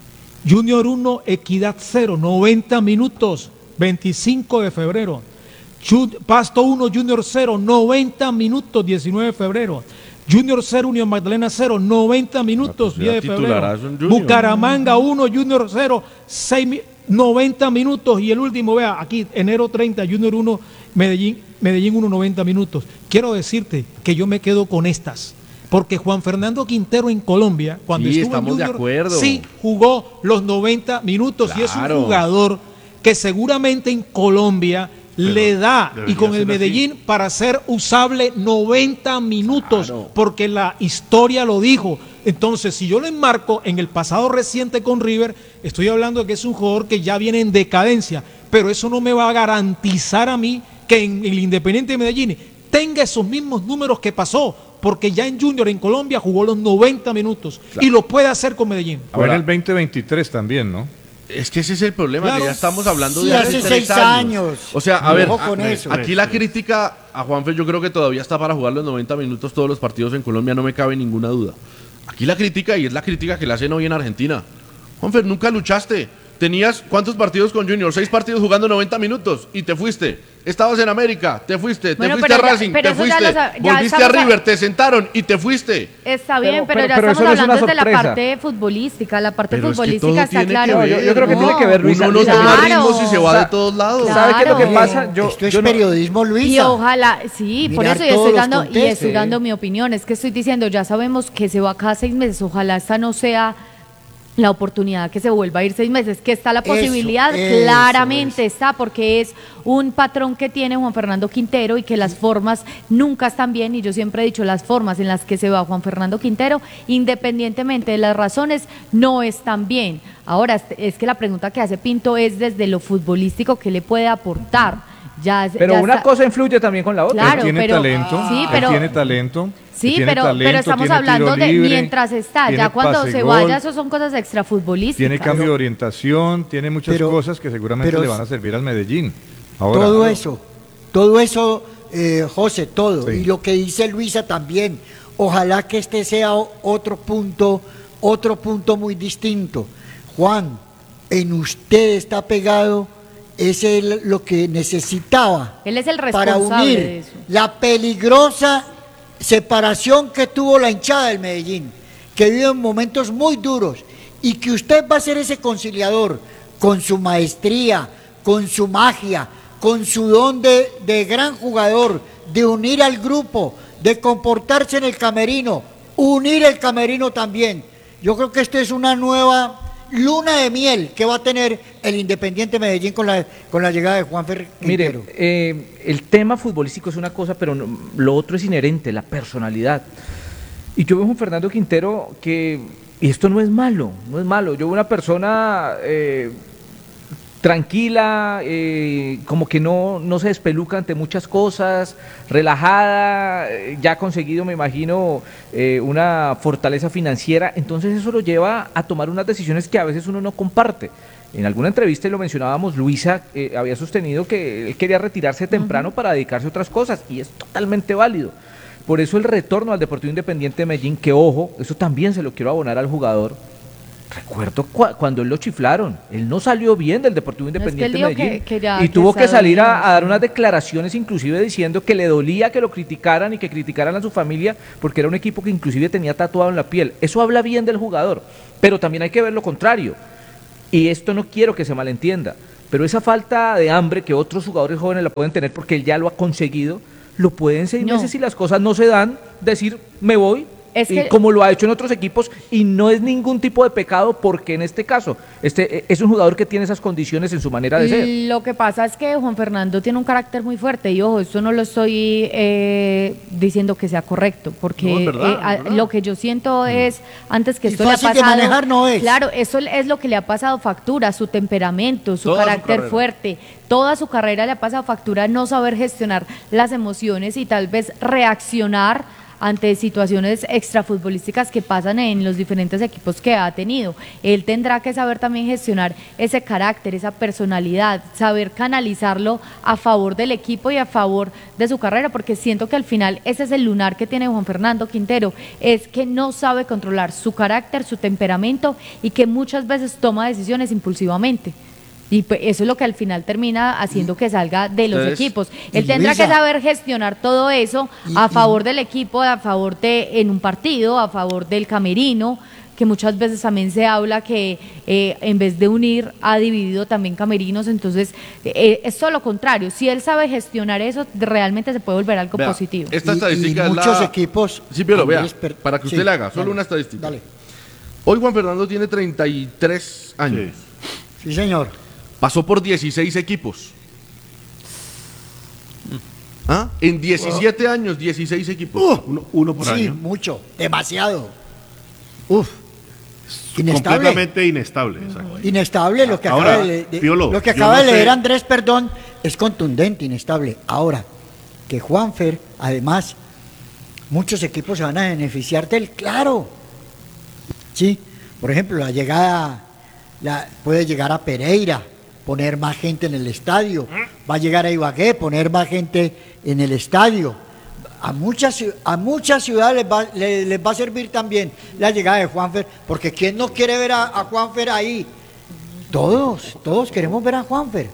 Junior uno Equidad cero, noventa minutos, veinticinco de febrero. Ju- Pasto uno Junior cero, noventa minutos, diecinueve de febrero. Junior cero Unión Magdalena cero, noventa minutos, Ah, pues diez de ya febrero. titularazo en Junior. Bucaramanga uno Junior cero, seis mi- noventa minutos. Y el último, vea, aquí, enero treinta, Junior uno, Medellín, Medellín uno, noventa minutos. Quiero decirte que yo me quedo con estas. Porque Juan Fernando Quintero en Colombia, cuando Sí, estuvo en estamos de Junior, acuerdo. sí jugó los noventa minutos y es Claro. un jugador que seguramente en Colombia le da y debería con el ser Medellín para ser usable noventa minutos, Claro. porque la historia lo dijo. Entonces, si yo lo enmarco en el pasado reciente con River, estoy hablando de que es un jugador que ya viene en decadencia, pero eso no me va a garantizar a mí que en el Independiente de Medellín tenga esos mismos números que pasó, porque ya en Junior en Colombia jugó los noventa minutos y lo puede hacer con Medellín. Fue en Ahora- el veinte veintitrés también, ¿no? Es que ese es el problema, Claro. que ya estamos hablando Sí, de hace tres seis años. O sea, a Y ver, ojo con a- eso. aquí la crítica a Juanfe yo creo que todavía está para jugar los noventa minutos todos los partidos en Colombia, no me cabe ninguna duda. Aquí la crítica, y es la crítica que le hacen hoy en Argentina. Juanfe, nunca luchaste. Tenías, ¿cuántos partidos con Junior? Seis partidos jugando noventa minutos y te fuiste. Estabas en América, te fuiste. Bueno, te fuiste a pero ya- Racing, pero te eso ya fuiste. lo sab- ya Volviste a estamos a- River, te sentaron y te fuiste. Está bien, Pero- pero, pero- ya pero estamos eso no es hablando una de la sorpresa. parte futbolística. La parte Pero es que todo futbolística está tiene que claro. ver. Yo, yo creo que No. tiene que ver, Luisa. Uno no Luisa, toma Claro. ritmos y se va Sa- de todos lados. ¿Sabe qué es lo que Claro. pasa? Yo, Esto es yo no- periodismo, Luisa. Y ojalá, sí, por Mirar eso yo todos estoy los dando, y contextos. estoy dando mi opinión. Es que estoy diciendo, ya sabemos que se va cada seis meses. Ojalá esta no sea la oportunidad que se vuelva a ir seis meses. Que está la Eso, posibilidad, eso, claramente está, porque es un patrón que tiene Juan Fernando Quintero y que las formas nunca están bien. Y yo siempre he dicho, las formas en las que se va Juan Fernando Quintero, independientemente de las razones, no están bien. Ahora, es- es que la pregunta que hace Pinto es desde lo futbolístico, ¿qué le puede aportar? Ya, Pero ya una está- cosa influye también con la otra. Claro, él tiene pero- talento, sí, él pero- tiene talento. Sí, él tiene pero, talento, pero estamos tiene tiro hablando de libre, mientras está, tiene ya cuando pase se gol, vaya, eso son cosas extrafutbolísticas. tiene cambio de orientación, tiene muchas Pero- cosas que seguramente pero- le van a servir al Medellín. Ahora, todo eso, todo eso, eh, José, todo. Sí. Y lo que dice Luisa también. Ojalá que este sea o- otro punto, otro punto muy distinto. Juan, en usted está pegado, es el- lo que necesitaba Él es el para responsable unir de eso. la peligrosa separación que tuvo la hinchada del Medellín, que vive en momentos muy duros, y que usted va a ser ese conciliador con su maestría, con su magia, con su don de, de gran jugador, de unir al grupo, de comportarse en el camerino, unir el camerino también. Yo creo que esto es una nueva luna de miel que va a tener el Independiente Medellín con la, con la llegada de Juan Fer Mire, Quintero. eh, el tema futbolístico es una cosa, pero no- lo otro es inherente, la personalidad. Y yo veo a un Fernando Quintero que, y esto no es malo, no es malo. Yo veo una persona eh, tranquila, eh, como que no, no se despeluca ante muchas cosas, relajada, eh, ya ha conseguido, me imagino, eh, una fortaleza financiera. Entonces eso lo lleva a tomar unas decisiones que a veces uno no comparte. En alguna entrevista, y lo mencionábamos, Luisa eh, había sostenido que él quería retirarse temprano para dedicarse a otras cosas, y es totalmente válido. Por eso el retorno al Deportivo Independiente de Medellín, que ojo, eso también se lo quiero abonar al jugador, Recuerdo cua- cuando él lo chiflaron, él no salió bien del Deportivo No, es que él Independiente dijo Medellín que- que ya- y que tuvo que está salir a, doliendo, a dar sí. unas declaraciones inclusive diciendo que le dolía que lo criticaran y que criticaran a su familia porque era un equipo que inclusive tenía tatuado en la piel. Eso habla bien del jugador, pero también hay que ver lo contrario. Y esto no quiero que se malentienda, pero esa falta de hambre que otros jugadores jóvenes la pueden tener porque él ya lo ha conseguido, lo pueden seis No. meses si las cosas no se dan, decir me voy. Es y que- como lo ha hecho en otros equipos, y no es ningún tipo de pecado porque en este caso este eh, es un jugador que tiene esas condiciones en su manera de ser. Lo que pasa es que Juan Fernando tiene un carácter muy fuerte y ojo, esto no lo estoy eh, diciendo que sea correcto, porque No, es verdad, eh, a- es verdad. lo que yo siento es, antes que Y esto le ha fácil de pasado, manejar no es. claro, eso es lo que le ha pasado factura, su temperamento, su Toda su carácter carrera. fuerte, toda su carrera le ha pasado factura no saber gestionar las emociones y tal vez reaccionar ante situaciones extrafutbolísticas que pasan en los diferentes equipos que ha tenido. Él tendrá que saber también gestionar ese carácter, esa personalidad, saber canalizarlo a favor del equipo y a favor de su carrera, porque siento que al final ese es el lunar que tiene Juan Fernando Quintero, es que no sabe controlar su carácter, su temperamento y que muchas veces toma decisiones impulsivamente. Y pues eso es lo que al final termina haciendo que salga de los Entonces, equipos. y Él tendrá Luisa- que saber gestionar todo eso Y- a y- favor del equipo, a favor de en un partido, a favor del camerino, que muchas veces también se habla que eh, en vez de unir ha dividido también camerinos. Entonces eh, es todo lo contrario. Si él sabe gestionar eso, realmente se puede volver algo Vea, positivo. Esta Y- estadística y es muchos la- equipos, Sí, pero vea, Andrés, per- para que usted sí, le haga, solo dale, una estadística. dale. Hoy Juan Fernando tiene treinta y tres años. Sí. Sí, señor. Pasó por dieciséis equipos. ¿Ah? En diecisiete años, dieciséis equipos. Uh, Uno, uno por sí, año. mucho, demasiado. Uf, inestable. Completamente inestable. exacto. Inestable, lo que Ahora, acaba de, de- Piolo, lo que yo acaba no de leer sé- Andrés, perdón, es contundente, inestable. Ahora, que Juanfer, además, muchos equipos se van a beneficiar del claro. Sí, por ejemplo, la llegada, la, puede llegar a Pereira, poner más gente en el estadio, va a llegar a Ibagué, poner más gente en el estadio. A muchas, ciu- a muchas ciudades les va, le- les va a servir también la llegada de Juanfer, porque ¿quién no quiere ver a, a Juanfer ahí? Todos, todos queremos ver a Juanfer.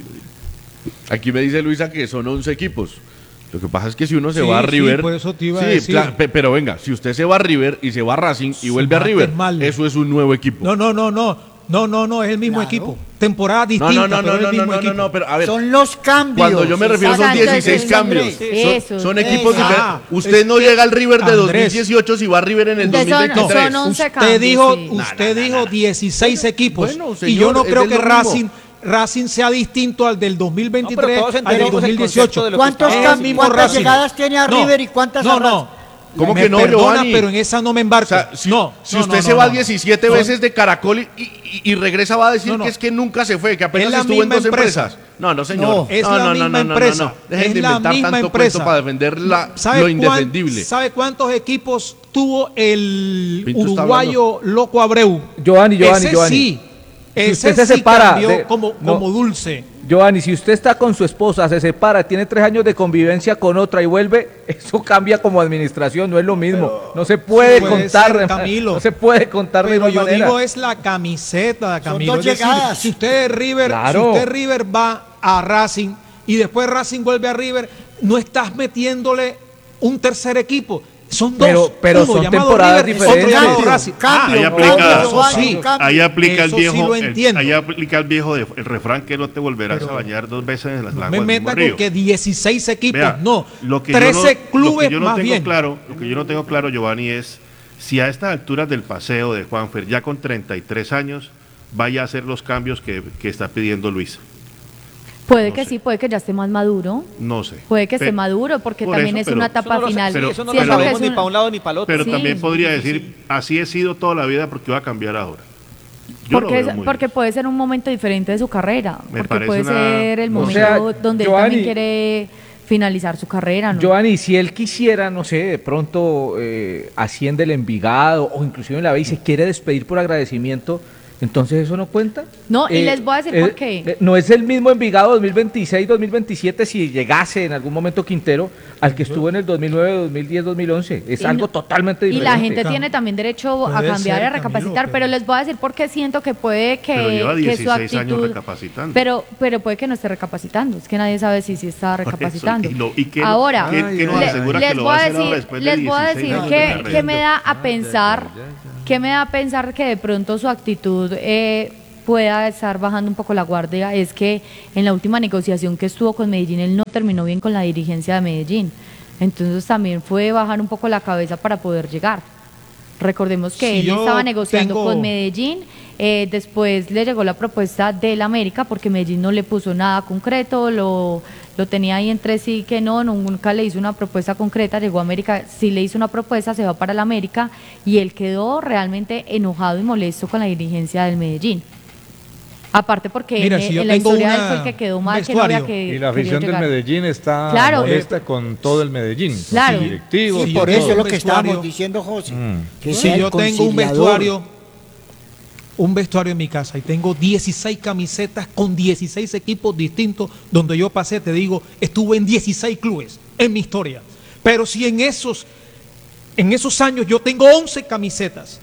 Aquí me dice Luisa que son once equipos. Lo que pasa es que si uno se Sí, va a sí, River. por eso te iba a Sí, decir. cla- pe- pero venga, si usted se va a River y se va a Racing y Sí, vuelve a mate River, mal. eso es un nuevo equipo. No, no, no, no. No, no, no, es el mismo Claro. equipo. Temporada no, distinta, no, no, pero no, es el no, no, mismo no, no, equipo. no, pero a ver. Son los cambios. Cuando yo me refiero son Exacto, dieciséis sí, cambios. Andrés. Son, Eso, son eso. equipos Ah, diferentes. Usted es no que- llega al River de Andrés. dos mil dieciocho si va a River en el De son- dos mil veintitrés. son once Usted cambios, dijo, sí. usted dijo dieciséis equipos. bueno, y señor, yo no es creo del que mismo. Racing, Racing sea distinto al del dos mil veintitrés, todos al del entendemos dos el mil concepto dieciocho. de lo que ¿Cuántos estaba Es el cam- mismo ¿Cuántas Racing. llegadas tiene a No, River y cuántas no, a Racing? no. ¿Cómo Me que no, perdona, Giovanni? pero en esa no me embarco. O sea, si, no, si no, usted no, se no, va no. diecisiete No. veces de Caracol y, y- y regresa va a decir No, no. que es que nunca se fue, que apenas Es la estuvo en misma dos empresa. empresas. No, no, señor. No, es no, la no, no, misma no, no, empresa. no. Dejen Es de la inventar misma tanto empresa. cuento para defender la, ¿Sabe lo cuán- indefendible. ¿Sabe cuántos equipos tuvo el Pinto está uruguayo Loco Abreu? Giovanni, Giovanni, ese Giovanni. sí. Si Ese usted se sí separa cambió de- como, no. como dulce. Giovanni, si usted está con su esposa, se separa, tiene tres años de convivencia con otra y vuelve, eso cambia como administración, no es lo mismo. no se puede puede contar, ser, Camilo. no se puede contar de Pero igual yo manera. digo es la camiseta, Camilo. dos Es decir, llegadas. si usted es River, Claro. si usted River va a Racing y después Racing vuelve a River, no estás metiéndole un tercer equipo. Son dos. Pero- pero Uno son llamado temporadas River, diferentes. otro llamado Cambio, Racing. cambio, ahí cambio, aplica- Giovanni, sí. cambio. Ahí aplica Eso el sí viejo, lo el- entiendo. ahí aplica el viejo de- el refrán que no te volverás Pero a bañar dos veces en las No aguas me del mismo meta río. con que dieciséis equipos, Vea, no. lo que yo trece no- lo que clubes yo no más tengo bien. claro, lo que yo no tengo claro, Giovanni, es si a estas alturas del paseo de Juanfer, ya con treinta y tres años, vaya a hacer los cambios que, que está pidiendo Luisa. Puede No que sé. sí, puede que ya esté más maduro. No sé. Puede que esté Pe- maduro, porque por también eso, es pero- una Eso etapa no lo, final. pero- eso no Siento lo que sabemos es ni una- para un lado ni para el otro. Pero Sí. también podría Sí, sí, decir, así he sido toda la vida porque iba a cambiar ahora. Yo lo Porque, veo es- muy porque bien. puede ser un momento diferente de su carrera, Me porque parece puede una- ser el o momento sea, donde él Giovanni- también quiere finalizar su carrera, ¿no? Giovanni, si él quisiera, no sé, de pronto eh, asciende el Envigado o inclusive en la B y se quiere despedir por agradecimiento, Entonces eso no cuenta. No, y les voy a decir por qué. eh, no es el mismo Envigado dos mil veintiséis dos mil veintisiete si llegase en algún momento Quintero al que estuvo en el dos mil nueve dos mil diez dos mil once. Es Y algo no- totalmente Y diferente. la gente tiene también derecho a Puede cambiar y a ser, recapacitar, Camilo, pero pero- les voy a decir por qué siento que puede que, Pero lleva que su dieciséis años actitud... recapacitando. Pero, pero puede que no esté recapacitando, es que nadie sabe si sí está Por eso, recapacitando. y lo- y qué no- Ahora, qué- qué nos le- asegura que les lo voy va a a hacer ahora decir, después de les voy a dieciséis decir años que, de que carrera? me da a pensar, que me da a pensar que de pronto su actitud eh, pueda estar bajando un poco la guardia, es que en la última negociación que estuvo con Medellín, él no terminó bien con la dirigencia de Medellín. Entonces también fue bajar un poco la cabeza para poder llegar. Recordemos que Si él yo estaba negociando tengo- con Medellín, eh, después le llegó la propuesta del América porque Medellín no le puso nada concreto, lo, lo tenía ahí entre sí que no, nunca le hizo una propuesta concreta, llegó a América, sí le hizo una propuesta, se va para el América y él quedó realmente enojado y molesto con la dirigencia del Medellín. Aparte porque Mira, en, si yo en la tengo historia de él una- fue el que quedó un mal, que no había vestuario. que Y la quería afición del llegar. Medellín está Claro. molesta con todo el Medellín, Claro. con directivos. Sí, Si con por yo eso todo. es lo tengo que un estábamos vestuario- diciendo, José. Mm. Que Si sea el yo tengo un conciliador. vestuario, un vestuario en mi casa y tengo dieciséis camisetas con dieciséis equipos distintos donde yo pasé, te digo, estuve en dieciséis clubes en mi historia. Pero si en esos, en esos años yo tengo once camisetas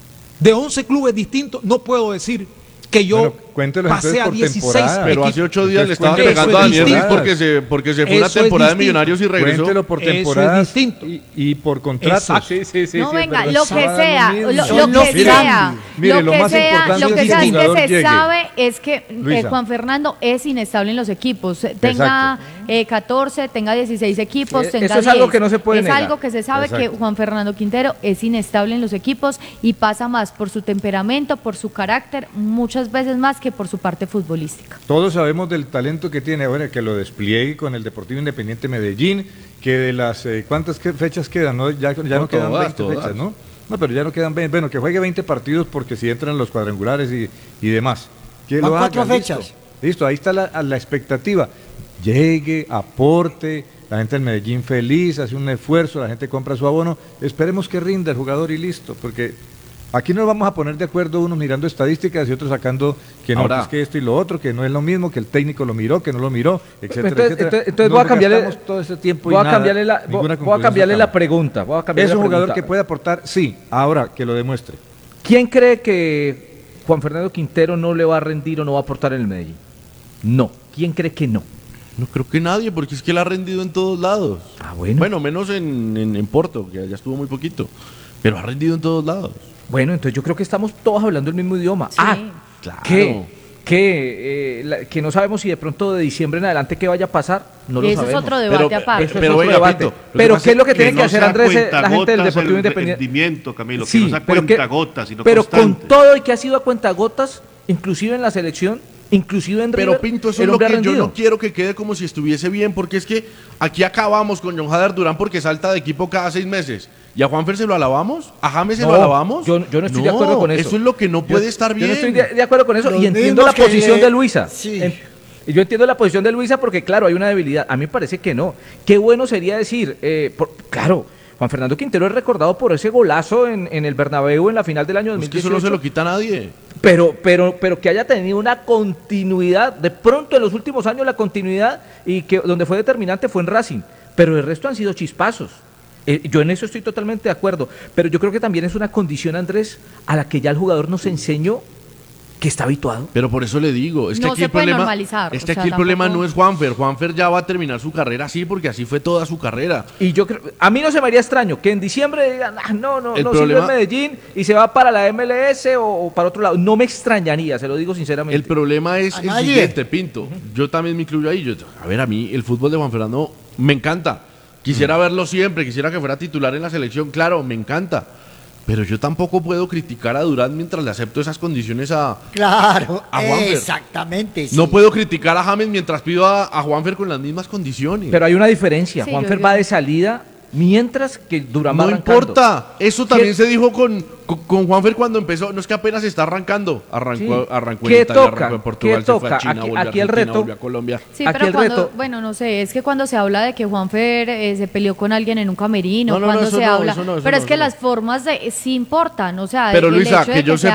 de once clubes distintos, no puedo decir que yo Bueno, cuéntelos pasé entonces a por dieciséis temporada. Pero equipos. hace ocho días le Entonces, estaban cuéntelo pegando por a Daniel temporadas. porque se, porque se fue una Eso es temporada de distinto. Millonarios y regresó. Cuéntelo por Eso es temporadas distinto. y, y por contratos. Exacto. Sí, sí, sí, no, sí, es venga, verdad. lo que Sábado sea, mismo. lo, lo Son que los sea, cambios. Mire, lo lo que más sea, importante lo es que que sea el es que jugador se llegue. sabe es que eh, Luisa. Juan Fernando es inestable en los equipos, tenga eh, catorce, tenga dieciséis equipos, Eh, tenga eso es algo diez. que no se puede Es negar. algo que se sabe Exacto. que Juan Fernando Quintero es inestable en los equipos y pasa más por su temperamento, por su carácter, muchas veces más que por su parte futbolística. Todos sabemos del talento que tiene ahora, que lo despliegue con el Deportivo Independiente Medellín, que de las, eh, ¿cuántas que- fechas quedan? No, ya ya no, No, quedan todas, veinte todas. fechas, ¿no? No, pero ya no quedan veinte, bueno, que juegue veinte partidos porque si entran los cuadrangulares y, y demás. Que Van lo cuatro haga, listo. fechas. Listo, ahí está la, la expectativa. Llegue, aporte, la gente del Medellín feliz, hace un esfuerzo, la gente compra su abono. Esperemos que rinda el jugador y listo, porque aquí nos vamos a poner de acuerdo unos mirando estadísticas y otros sacando que no, Ahora. que es que esto y lo otro, que no es lo mismo, que el técnico lo miró, que no lo miró, etcétera, Entonces, etcétera. entonces- entonces Nos voy a cambiarle, gastamos todo ese tiempo y voy a nada, cambiarle la, ninguna voy a conclusión cambiarle la sacamos. pregunta. Voy a cambiarle ¿Es un la jugador pregunta. que puede aportar? Sí, ahora que lo demuestre. ¿Quién cree que Juan Fernando Quintero no le va a rendir o no va a aportar en el Medellín? No. ¿Quién cree que no? No creo que nadie, porque es que él ha rendido en todos lados. Ah, bueno. Bueno, menos en, en, en Porto, que ya estuvo muy poquito. Pero ha rendido en todos lados. Bueno, entonces yo creo que estamos todos hablando el mismo idioma. Sí. Ah, Claro. ¿qué? ¿Qué? Eh, la- que no sabemos si de pronto de diciembre en adelante qué vaya a pasar. No lo Eso es sabemos. otro debate Pero- aparte. Eso es Pero otro venga, debate. Pinto, lo que Pero pasa ¿qué es lo que es tiene que que no hacer sea Andrés, eh, la gente del cuentagotas Deportivo el Independiente? rendimiento, Camilo, que Sí, no sea pero que- cuentagotas, sino pero constante. con todo y que ha sido a cuentagotas, inclusive en la selección, inclusive en Pero River, Pinto, eso el es lo hombre que ha yo rendido. no quiero que quede como si estuviese bien, porque es que aquí acabamos con John Hader Durán porque salta de equipo cada seis meses. ¿Y a Juanfer se lo alabamos? ¿A James se No, lo alabamos? yo- yo no estoy de acuerdo con eso. Eso es lo que no Yo- puede estar Yo bien. no estoy de, de acuerdo con eso Los y entiendo la mismos que posición le- de Luisa. Sí. En- y yo entiendo la posición de Luisa porque, claro, hay una debilidad. A mí me parece que no. Qué bueno sería decir, eh, por- claro, Juan Fernando Quintero es recordado por ese golazo en, en el Bernabéu en la final del año dos mil Es que eso dieciocho. no se lo quita a nadie. Pero, pero, pero que haya tenido una continuidad, de pronto en los últimos años la continuidad, y que donde fue determinante fue en Racing, pero el resto han sido chispazos. Eh, yo en eso estoy totalmente de acuerdo, pero yo creo que también es una condición, Andrés, a la que ya el jugador nos enseñó que está habituado. Pero por eso le digo, es que No aquí se el puede problema, normalizar, es o que sea, aquí el problema tampoco- no es Juanfer. Juanfer ya va a terminar su carrera así porque así fue toda su carrera. Y yo creo, a mí no se me haría extraño que en diciembre digan, "Ah, no, no, El no problema- sirve en Medellín y se va para la M L S o, o para otro lado. No me extrañaría, se lo digo sinceramente. El problema es A el nadie. siguiente, Pinto. Yo también me incluyo ahí. Yo, a ver, a mí el fútbol de Juan Fernando me encanta. Quisiera verlo siempre, quisiera que fuera titular en la selección, claro, me encanta. Pero yo tampoco puedo criticar a Durán mientras le acepto esas condiciones a... Claro, A Juanfer. exactamente. sí. No puedo criticar a James mientras pido a, a Juanfer con las mismas condiciones. Pero hay una diferencia. Sí, Juanfer yo- va de salida mientras que Durán va no arrancando. importa. Eso también ¿Qué- se dijo con, con, con Juanfer cuando empezó. No es que apenas está arrancando. Arrancó, Sí. arrancó en ¿Qué Italia, toca? arrancó en Portugal, ¿Qué se fue a toca? China, Aquí- volvió a aquí el Argentina, reto- volvió a Colombia. Sí, Aquí pero el cuando, reto- bueno, no sé, es que cuando se habla de que Juanfer eh, se peleó con alguien en un camerino, No, no, no, cuando eso se no, habla, eso no, eso pero no, es que eso no. las formas de, sí importan, o sea, Pero el Luisa, hecho de que yo sea- sepa,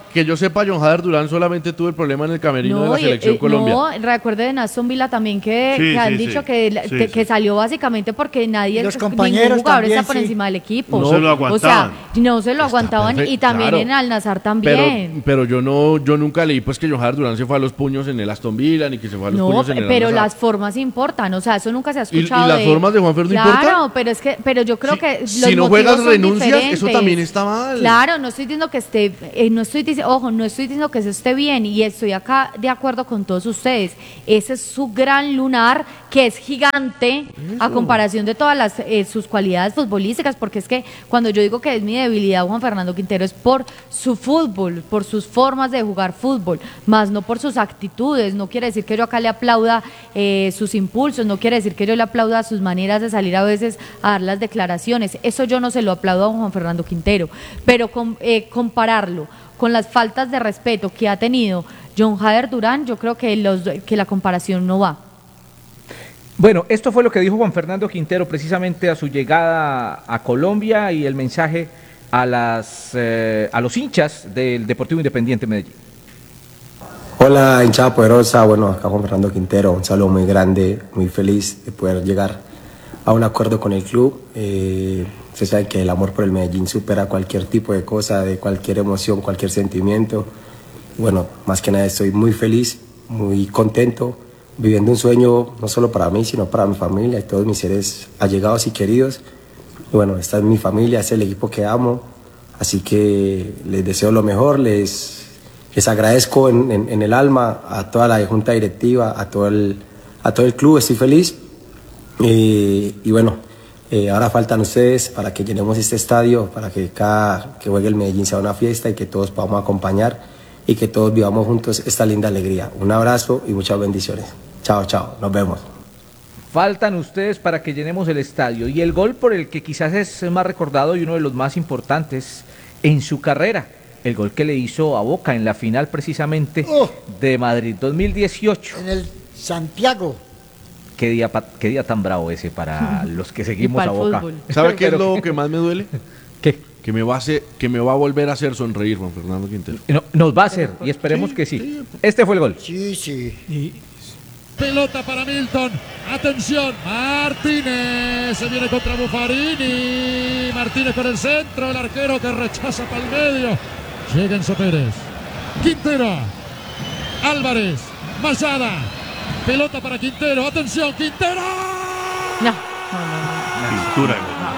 que yo sepa, John Jader Durán solamente tuvo el problema en el camerino de la y- selección eh, Colombia. No, recuerde de Aston Villa también que, Sí, que han sí, dicho sí. que, la- Sí, que, sí. que salió básicamente porque nadie, Los ningún compañeros jugador también, está por sí. encima del equipo. No se lo aguantaban. O sea, no se lo aguantaban perfecto, y también claro. en Al Nassr Pero, también. pero yo no, yo nunca leí pues que John Jader Durán se fue a los puños en el Aston Villa, ni que se fue a los No, puños en el pero Al Nassr. las formas importan, o sea, eso nunca se ha ¿Y- y escuchado. las formas de Juanfer no claro, importan? pero es que, pero yo creo Si- que si los no motivos juegas, son renuncias, eso diferentes. también está mal. Claro, no estoy diciendo que esté, eh, no estoy diciendo, ojo, no estoy diciendo que eso esté bien y estoy acá de acuerdo con todos ustedes. Ese es su gran lunar que es gigante a comparación de todas las eh, sus cualidades futbolísticas, porque es que cuando yo digo que es mi debilidad Juan Fernando Quintero es por su fútbol, por sus formas de jugar fútbol, más no por sus actitudes. No quiere decir que yo acá le aplauda eh, sus impulsos, no quiere decir que yo le aplauda sus maneras de salir a veces a dar las declaraciones. Eso yo no se lo aplaudo a Juan Fernando Quintero, pero com- eh, compararlo con las faltas de respeto que ha tenido John Jader Durán, yo creo que, los, que la comparación no va. Bueno, esto fue lo que dijo Juan Fernando Quintero precisamente a su llegada a Colombia y el mensaje a, las, eh, a los hinchas del Deportivo Independiente Medellín. Hola, hinchada poderosa. Bueno, acá Juan Fernando Quintero, un saludo muy grande, muy feliz de poder llegar a un acuerdo con el club. Eh, usted sabe que el amor por el Medellín supera cualquier tipo de cosa, de cualquier emoción, cualquier sentimiento. Bueno, más que nada estoy muy feliz, muy contento, viviendo un sueño no solo para mí, sino para mi familia y todos mis seres allegados y queridos. Y bueno, esta es mi familia, es el equipo que amo, así que les deseo lo mejor, les, les agradezco en, en, en el alma a toda la junta directiva, a todo el, a todo el club, estoy feliz. Eh, y bueno, eh, ahora faltan ustedes para que llenemos este estadio, para que cada que juegue el Medellín sea una fiesta y que todos podamos acompañar y que todos vivamos juntos esta linda alegría. Un abrazo y muchas bendiciones. Chao, chao, nos vemos. Faltan ustedes para que llenemos el estadio y el gol por el que quizás es más recordado y uno de los más importantes en su carrera, el gol que le hizo a Boca en la final precisamente Oh. de Madrid dos mil dieciocho. En el Santiago. Qué día, pa- qué día tan bravo ese para los que seguimos para a el Boca. fútbol. ¿Sabe qué es Pero- lo que más me duele? ¿Qué? Que me va a hacer, que me va a volver a hacer sonreír Juan Fernando Quintero. No, nos va a hacer y esperemos que sí. Este fue el gol. Sí, sí. Y pelota para Milton. Atención, Martínez. Se viene contra Buffarini. Martínez con el centro. El arquero que rechaza para el medio. Llega Enzo Pérez. Quintero. Álvarez. Mayada. Pelota para Quintero. Atención, Quintero. No, no, no, no. Pintura.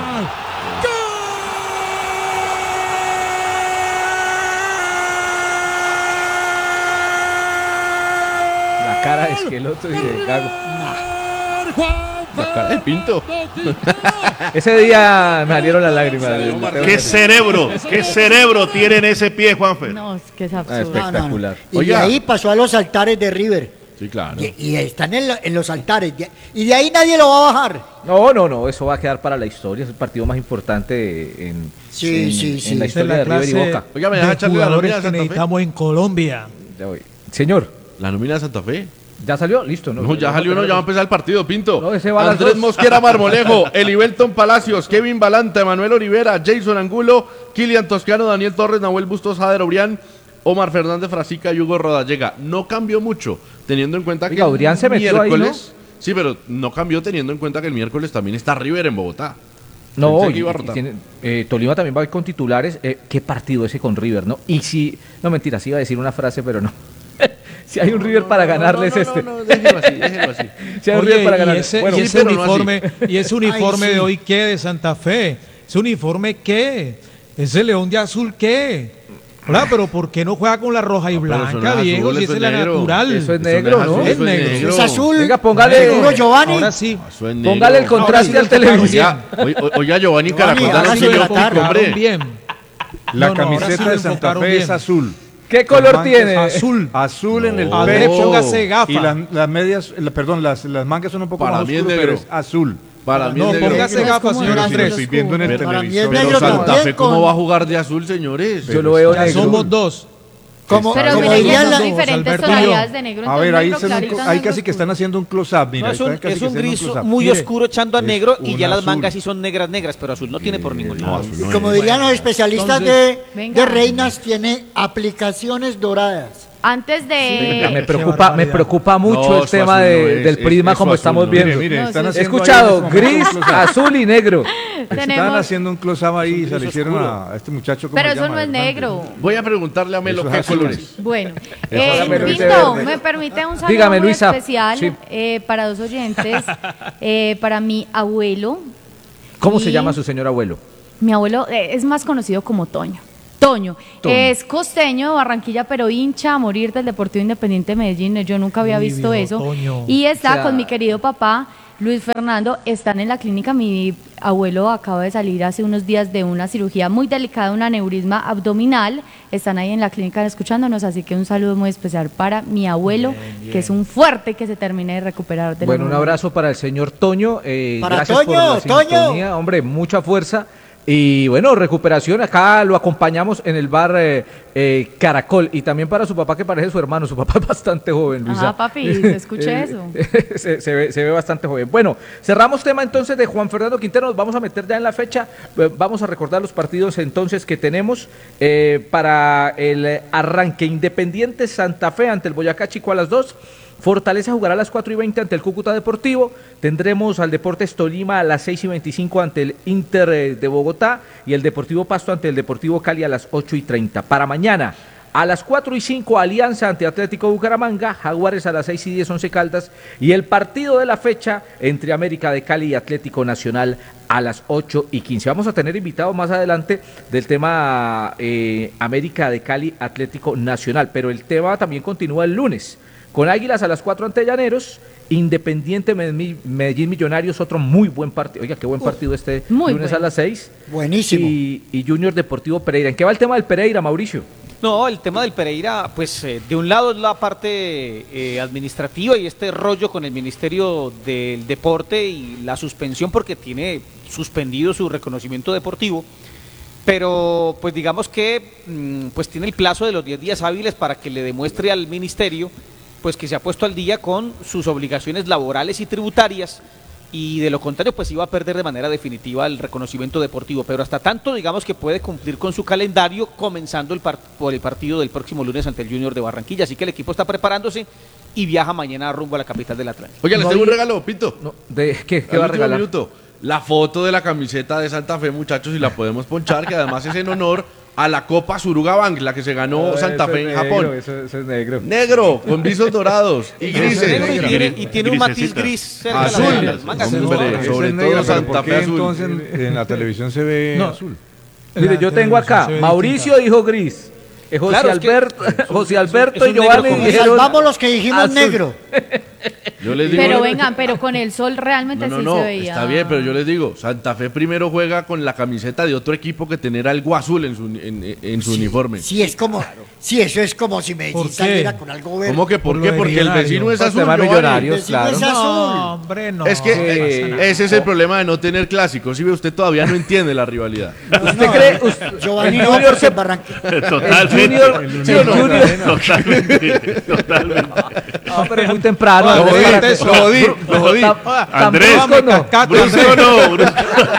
La cara de Esqueloto y de Gago. La cara de Pinto. Ese día me salieron las lágrimas. ¿Qué cerebro? ¿Qué cerebro tiene en ese pie, Juanfer? No, es que es Ah, absurdo. espectacular. Y Oiga. de ahí pasó a los altares de River. Sí, claro. Y, y están en, lo- en los altares. de- Y de ahí nadie lo va a bajar. No, no, no, eso va a quedar para la historia. Es el partido más importante en, Sí, en- sí, en sí. la Esa es historia de la River y clase Boca. Oiga, ¿me deja de echarle la jugadores nómina de que Santa Fe? necesitamos en Colombia. Ya voy. Señor, La nómina de Santa Fe. ¿ya salió? Listo. No, ya salió, no, ya va a empezar el partido, Pinto. No, ese va a las Andrés dos. Mosquera Marmolejo, Elibelton Palacios, Kevin Balanta, Manuel Olivera, Jason Angulo, Kilian Toscano, Daniel Torres, Nahuel Bustos, Jader Obrián, Omar Fernández Frasica y Hugo Rodallega. No cambió mucho, teniendo en cuenta que Oiga, Obrián se metió ahí, miércoles. Sí, pero no cambió teniendo en cuenta que el miércoles también está River en Bogotá. No, Pensé que y- iba a y rotar. tiene- eh, Tolima también va con titulares. Eh, ¿Qué partido ese con River, no? Y si, no mentira, sí iba a decir una frase, pero no. Si hay un River para ganarles este. No, no, déjelo así, déjelo así. Si hay un Oye, River para y ganarles. ese, Bueno, y sí, ese pero no uniforme, y ese uniforme Ay, sí. de hoy, ¿qué? De Santa Fe. ¿Ese uniforme qué? ¿Ese león de azul qué? Hola, pero ¿por qué no juega con la roja y No, pero eso no blanca, es Diego? azul, Si eso esa es es la negro. natural. eso es Eso negro, no es ¿no? azul, Es eso negro. Es azul. Venga, póngale. Seguro, Giovanni. Ahora sí. Eso es negro. Póngale el Ahora contraste sí al lo tocaron televisor. Oiga, oiga, oiga, Giovanni Giovanni, Caracol, ahora danos sí un lo minuto, tocaron hombre. bien. La No, no, ahora camiseta sí de lo Santa enfocaron Fe bien. es azul. ¿Qué color Las tiene? mangas Azul. Azul en el No. Andrés, pecho. póngase gafa. Y las, las medias, la- perdón, las, las mangas son un poco Para más mí es oscuras, negro. pero es azul. Para mí No, es negro. póngase Es gafas, como señor un Pero si lo Andrés. estoy viendo en el Para mí es televisor. Pero negro Santa también Fe, ¿cómo con- va a jugar de azul, señores? Yo lo veo Ya negro. somos dos. Como, Pero como miren, dirían son la- diferentes Alberto, tonalidades de negro. A ver, entonces ahí, negro se- clarito, ahí negro casi que están oscuro. haciendo un close-up. Mira, No, es un, están casi es que un haciendo gris close-up. muy Mire, oscuro echando a es negro y un ya las azul. mangas sí son negras, negras, pero azul no tiene por ningún lado. como dirían los especialistas Entonces, de, venga. de reinas, tiene aplicaciones doradas. Antes Venga, me de... preocupa, me barbaridad. preocupa mucho No, el eso tema azul no de- es, del es- prisma eso como azul estamos no es. viendo. Mire, mire, No, están sí. He haciendo escuchado ahí en este momento gris, un close-up. azul y negro. Están Tenemos- haciendo un close-up ahí, se gris le hicieron oscuro. a, a este muchacho. ¿cómo Pero se eso llama? no es Hernández. negro. Voy a preguntarle a Melo Eso qué es azul. colores. Bueno, Eso eh, es verde. Pinto, me permite un saludo Dígame, muy Luisa. especial Sí. eh, para dos oyentes, eh, para mi abuelo. ¿Cómo se Y- llama su señor abuelo? Mi abuelo eh, es más conocido como Toño. Toño. Toño. Es costeño de Barranquilla, pero hincha a morir del Deportivo Independiente de Medellín. Yo nunca había Muy visto bien, eso. Toño. Y está O sea- con mi querido papá, Luis Fernando. Están en la clínica. Mi abuelo acaba de salir hace unos días de una cirugía muy delicada, un aneurisma abdominal. Están ahí en la clínica escuchándonos, así que un saludo muy especial para mi abuelo, que es un fuerte que se termine de recuperar de la Bueno, un neumonía. abrazo para el señor Toño. eh, Para gracias por Toño, la Toño. sintonía. Hombre, mucha fuerza. Y bueno, recuperación. Acá lo acompañamos en el bar eh, eh, Caracol. Y también para su papá, que parece su hermano. Su papá es bastante joven, Luisa. Ah, papi, se escucha eso. se, se ve, se ve bastante joven. Bueno, cerramos tema entonces de Juan Fernando Quintero. Nos vamos a meter ya en la fecha. Eh, Vamos a recordar los partidos entonces que tenemos eh, para el arranque. Independiente Santa Fe ante el Boyacá Chico a las dos. Fortaleza jugará a las cuatro y veinte ante el Cúcuta Deportivo. Tendremos al Deportes Tolima a las seis y veinticinco ante el Inter eh, de Bogotá y el Deportivo Pasto ante el Deportivo Cali a las ocho y treinta. Para mañana, a las cuatro y cinco, Alianza ante Atlético Bucaramanga, Jaguares a las seis y diez, Once Caldas, y el partido de la fecha entre América de Cali y Atlético Nacional a las ocho y quince. Vamos a tener invitados más adelante del tema eh, América de Cali, Atlético Nacional, pero el tema también continúa el lunes. Con Águilas a las cuatro ante Llaneros, Independiente Medellín, Medellín Millonarios, otro muy buen partido. Oiga, qué buen partido este muy lunes bueno. a las seis. Buenísimo. Y, y Junior Deportivo Pereira. ¿En qué va el tema del Pereira, Mauricio? No, el tema del Pereira, pues eh, de un lado es la parte eh, administrativa y este rollo con el Ministerio del Deporte y la suspensión porque tiene suspendido su reconocimiento deportivo, pero pues digamos que mm, pues tiene el plazo de los diez días hábiles para que le demuestre al Ministerio pues que se ha puesto al día con sus obligaciones laborales y tributarias, y de lo contrario pues iba a perder de manera definitiva el reconocimiento deportivo, pero hasta tanto digamos que puede cumplir con su calendario comenzando el par- por el partido del próximo lunes ante el Junior de Barranquilla, así que el equipo está preparándose y viaja mañana rumbo a la capital del Atlántico. Oiga, les No tengo un había- regalo, Pito. No, de, ¿Qué, qué Al va a último regalar? minuto, la foto de la camiseta de Santa Fe, muchachos, y la podemos ponchar, que además es en honor a la Copa Suruga Bank, la que se ganó Santa Fe en Japón. Eso, eso es negro. Negro, con visos dorados y grises. Negro y tiene, y tiene un matiz Grisecita. gris cerca Azul. de las mangas. Hombre, Ese sobre es todo negro, pero Santa ¿por Fe qué azul. entonces en, en la televisión se ve No. azul? Mire, yo tengo acá, Se ve Mauricio dijo gris. eh, José, Claro, es que- Alberto, José Alberto es un y Giovanni negro con- dijeron Salvamos los que dijimos azul. negro. Yo les digo, Pero vengan, pero con el sol realmente no, no, sí no, se veía. está bien, pero yo les digo, Santa Fe primero juega con la camiseta de otro equipo que tener algo azul en su, en, en su uniforme. Sí, es como, sí, eso es como si ¿Por Medellín qué? saliera con algo verde. ¿Cómo que por Por qué? lo de Porque el Millonario. vecino es Por azul. tema Giovanni. Millonarios, vecino claro. es azul. No, hombre, no. Es que Sí. eh, ese es el problema de no tener clásicos. Si ve, usted todavía no entiende la rivalidad. ¿Usted cree? Usted- Giovanni el no, Junior porque se- en Barranquilla. Totalmente. Junior, ¿Sí el o no? Junior- Totalmente. Totalmente. No, pero es muy temprano. Lo Andrés, jodí, para que- lo jodí, lo jodí. Tan- tan Andrés, brusco no. cascate, Brusco no, brusco.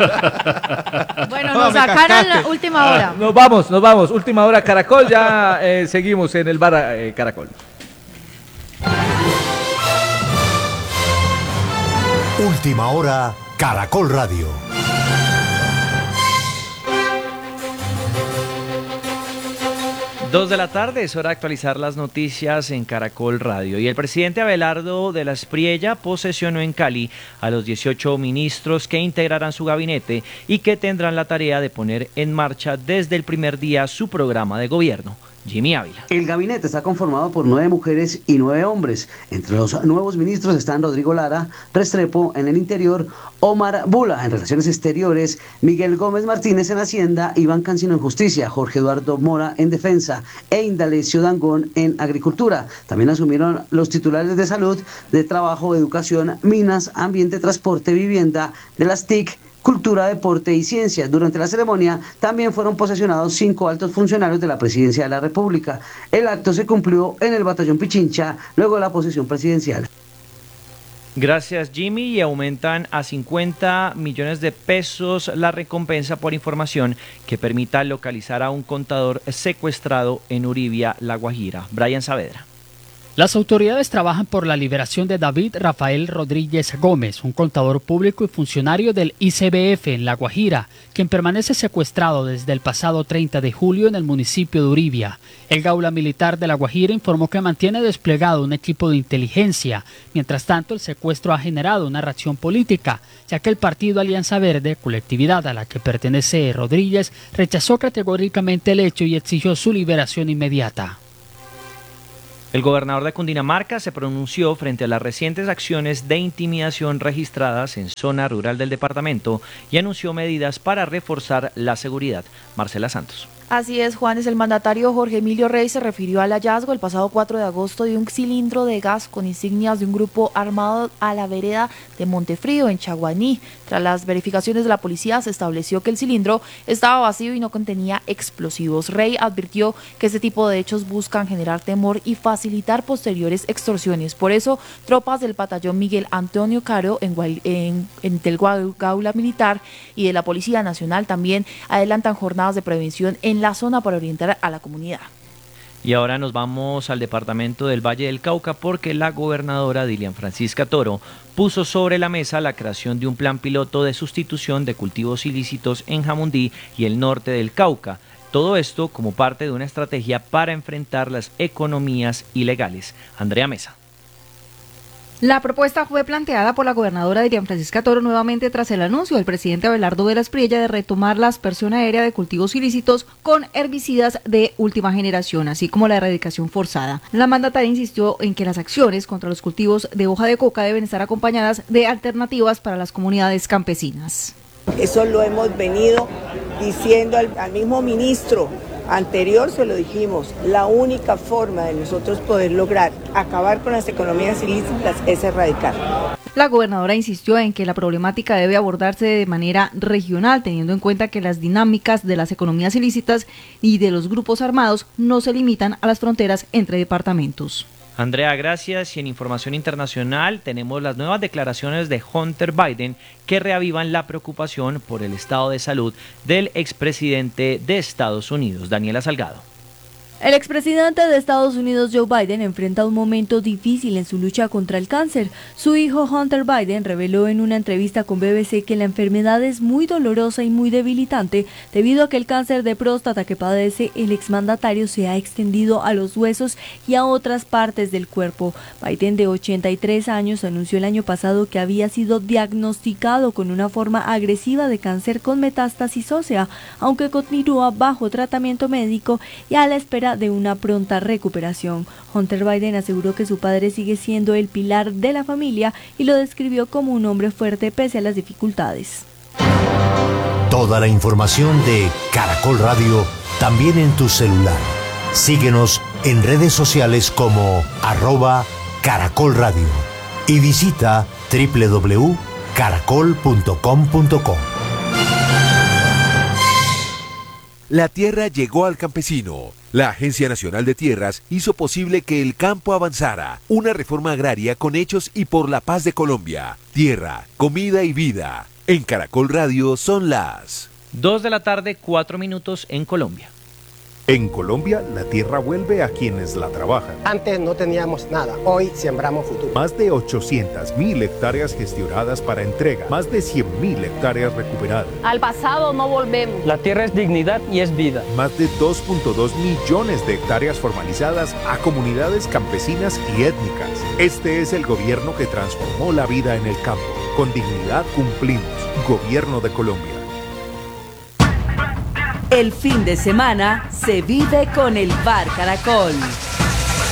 Bueno, No, nos me sacaron la cascaste. última hora. Nos vamos, nos vamos. Última hora, Caracol. Ya eh, seguimos en el bar eh, Caracol. Última hora, Caracol Radio. Dos de la tarde, es hora de actualizar las noticias en Caracol Radio. Y el presidente Abelardo de la Espriella posesionó en Cali a los dieciocho ministros que integrarán su gabinete y que tendrán la tarea de poner en marcha desde el primer día su programa de gobierno. Jimmy Ávila. El gabinete está conformado por nueve mujeres y nueve hombres. Entre los nuevos ministros están Rodrigo Lara, Restrepo en el Interior, Omar Bula en Relaciones Exteriores, Miguel Gómez Martínez en Hacienda, Iván Cancino en Justicia, Jorge Eduardo Mora en Defensa e Indalecio Dangón en Agricultura. También asumieron los titulares de Salud, de Trabajo, Educación, Minas, Ambiente, Transporte, Vivienda, de las T I C, Cultura, Deporte y Ciencias. Durante la ceremonia también fueron posesionados cinco altos funcionarios de la Presidencia de la República. El acto se cumplió en el Batallón Pichincha luego de la posesión presidencial. Gracias, Jimmy. Y aumentan a cincuenta millones de pesos la recompensa por información que permita localizar a un contador secuestrado en Uribia, La Guajira. Brian Saavedra. Las autoridades trabajan por la liberación de David Rafael Rodríguez Gómez, un contador público y funcionario del I C B F en La Guajira, quien permanece secuestrado desde el pasado treinta de julio en el municipio de Uribia. El Gaula Militar de La Guajira informó que mantiene desplegado un equipo de inteligencia. Mientras tanto, el secuestro ha generado una reacción política, ya que el partido Alianza Verde, colectividad a la que pertenece Rodríguez, rechazó categóricamente el hecho y exigió su liberación inmediata. El gobernador de Cundinamarca se pronunció frente a las recientes acciones de intimidación registradas en zona rural del departamento y anunció medidas para reforzar la seguridad. Marcela Santos. Así es, Juanes. El mandatario Jorge Emilio Rey se refirió al hallazgo el pasado cuatro de agosto de un cilindro de gas con insignias de un grupo armado a la vereda de Montefrío, en Chaguaní. Tras las verificaciones de la policía, se estableció que el cilindro estaba vacío y no contenía explosivos. Rey advirtió que este tipo de hechos buscan generar temor y facilitar posteriores extorsiones. Por eso, tropas del batallón Miguel Antonio Caro en, en, en del Gaula Militar y de la Policía Nacional también adelantan jornadas de prevención en la zona para orientar a la comunidad. Y ahora nos vamos al departamento del Valle del Cauca porque la gobernadora Dilian Francisca Toro puso sobre la mesa la creación de un plan piloto de sustitución de cultivos ilícitos en Jamundí y el norte del Cauca. Todo esto como parte de una estrategia para enfrentar las economías ilegales. Andrea Mesa. La propuesta fue planteada por la gobernadora Dilian Francisca Toro nuevamente tras el anuncio del presidente Abelardo de la Espriella de retomar la aspersión aérea de cultivos ilícitos con herbicidas de última generación, así como la erradicación forzada. La mandataria insistió en que las acciones contra los cultivos de hoja de coca deben estar acompañadas de alternativas para las comunidades campesinas. Eso lo hemos venido diciendo al, al mismo ministro anterior, se lo dijimos, la única forma de nosotros poder lograr acabar con las economías ilícitas es erradicar. La gobernadora insistió en que la problemática debe abordarse de manera regional, teniendo en cuenta que las dinámicas de las economías ilícitas y de los grupos armados no se limitan a las fronteras entre departamentos. Andrea, gracias. Y en información internacional tenemos las nuevas declaraciones de Hunter Biden que reavivan la preocupación por el estado de salud del expresidente de Estados Unidos, Daniela Salgado. El expresidente de Estados Unidos, Joe Biden, enfrenta un momento difícil en su lucha contra el cáncer. Su hijo Hunter Biden reveló en una entrevista con B B C que la enfermedad es muy dolorosa y muy debilitante debido a que el cáncer de próstata que padece el exmandatario se ha extendido a los huesos y a otras partes del cuerpo. Biden, de ochenta y tres años, anunció el año pasado que había sido diagnosticado con una forma agresiva de cáncer con metástasis ósea, aunque continúa bajo tratamiento médico y a la espera de una pronta recuperación. Hunter Biden aseguró que su padre sigue siendo el pilar de la familia y lo describió como un hombre fuerte pese a las dificultades. Toda la información de Caracol Radio también en tu celular. Síguenos en redes sociales como arroba Caracol Radio y visita doble u doble u doble u punto caracol punto com punto co. La tierra llegó al campesino. La Agencia Nacional de Tierras hizo posible que el campo avanzara. Una reforma agraria con hechos y por la paz de Colombia. Tierra, comida y vida. En Caracol Radio son las dos de la tarde, cuatro minutos en Colombia. En Colombia, la tierra vuelve a quienes la trabajan. Antes no teníamos nada, hoy sembramos futuro. Más de ochocientas mil hectáreas gestionadas para entrega, más de cien mil hectáreas recuperadas. Al pasado no volvemos. La tierra es dignidad y es vida. Más de dos punto dos millones de hectáreas formalizadas a comunidades campesinas y étnicas. Este es el gobierno que transformó la vida en el campo. Con dignidad cumplimos. Gobierno de Colombia. El fin de semana se vive con el Bar Caracol.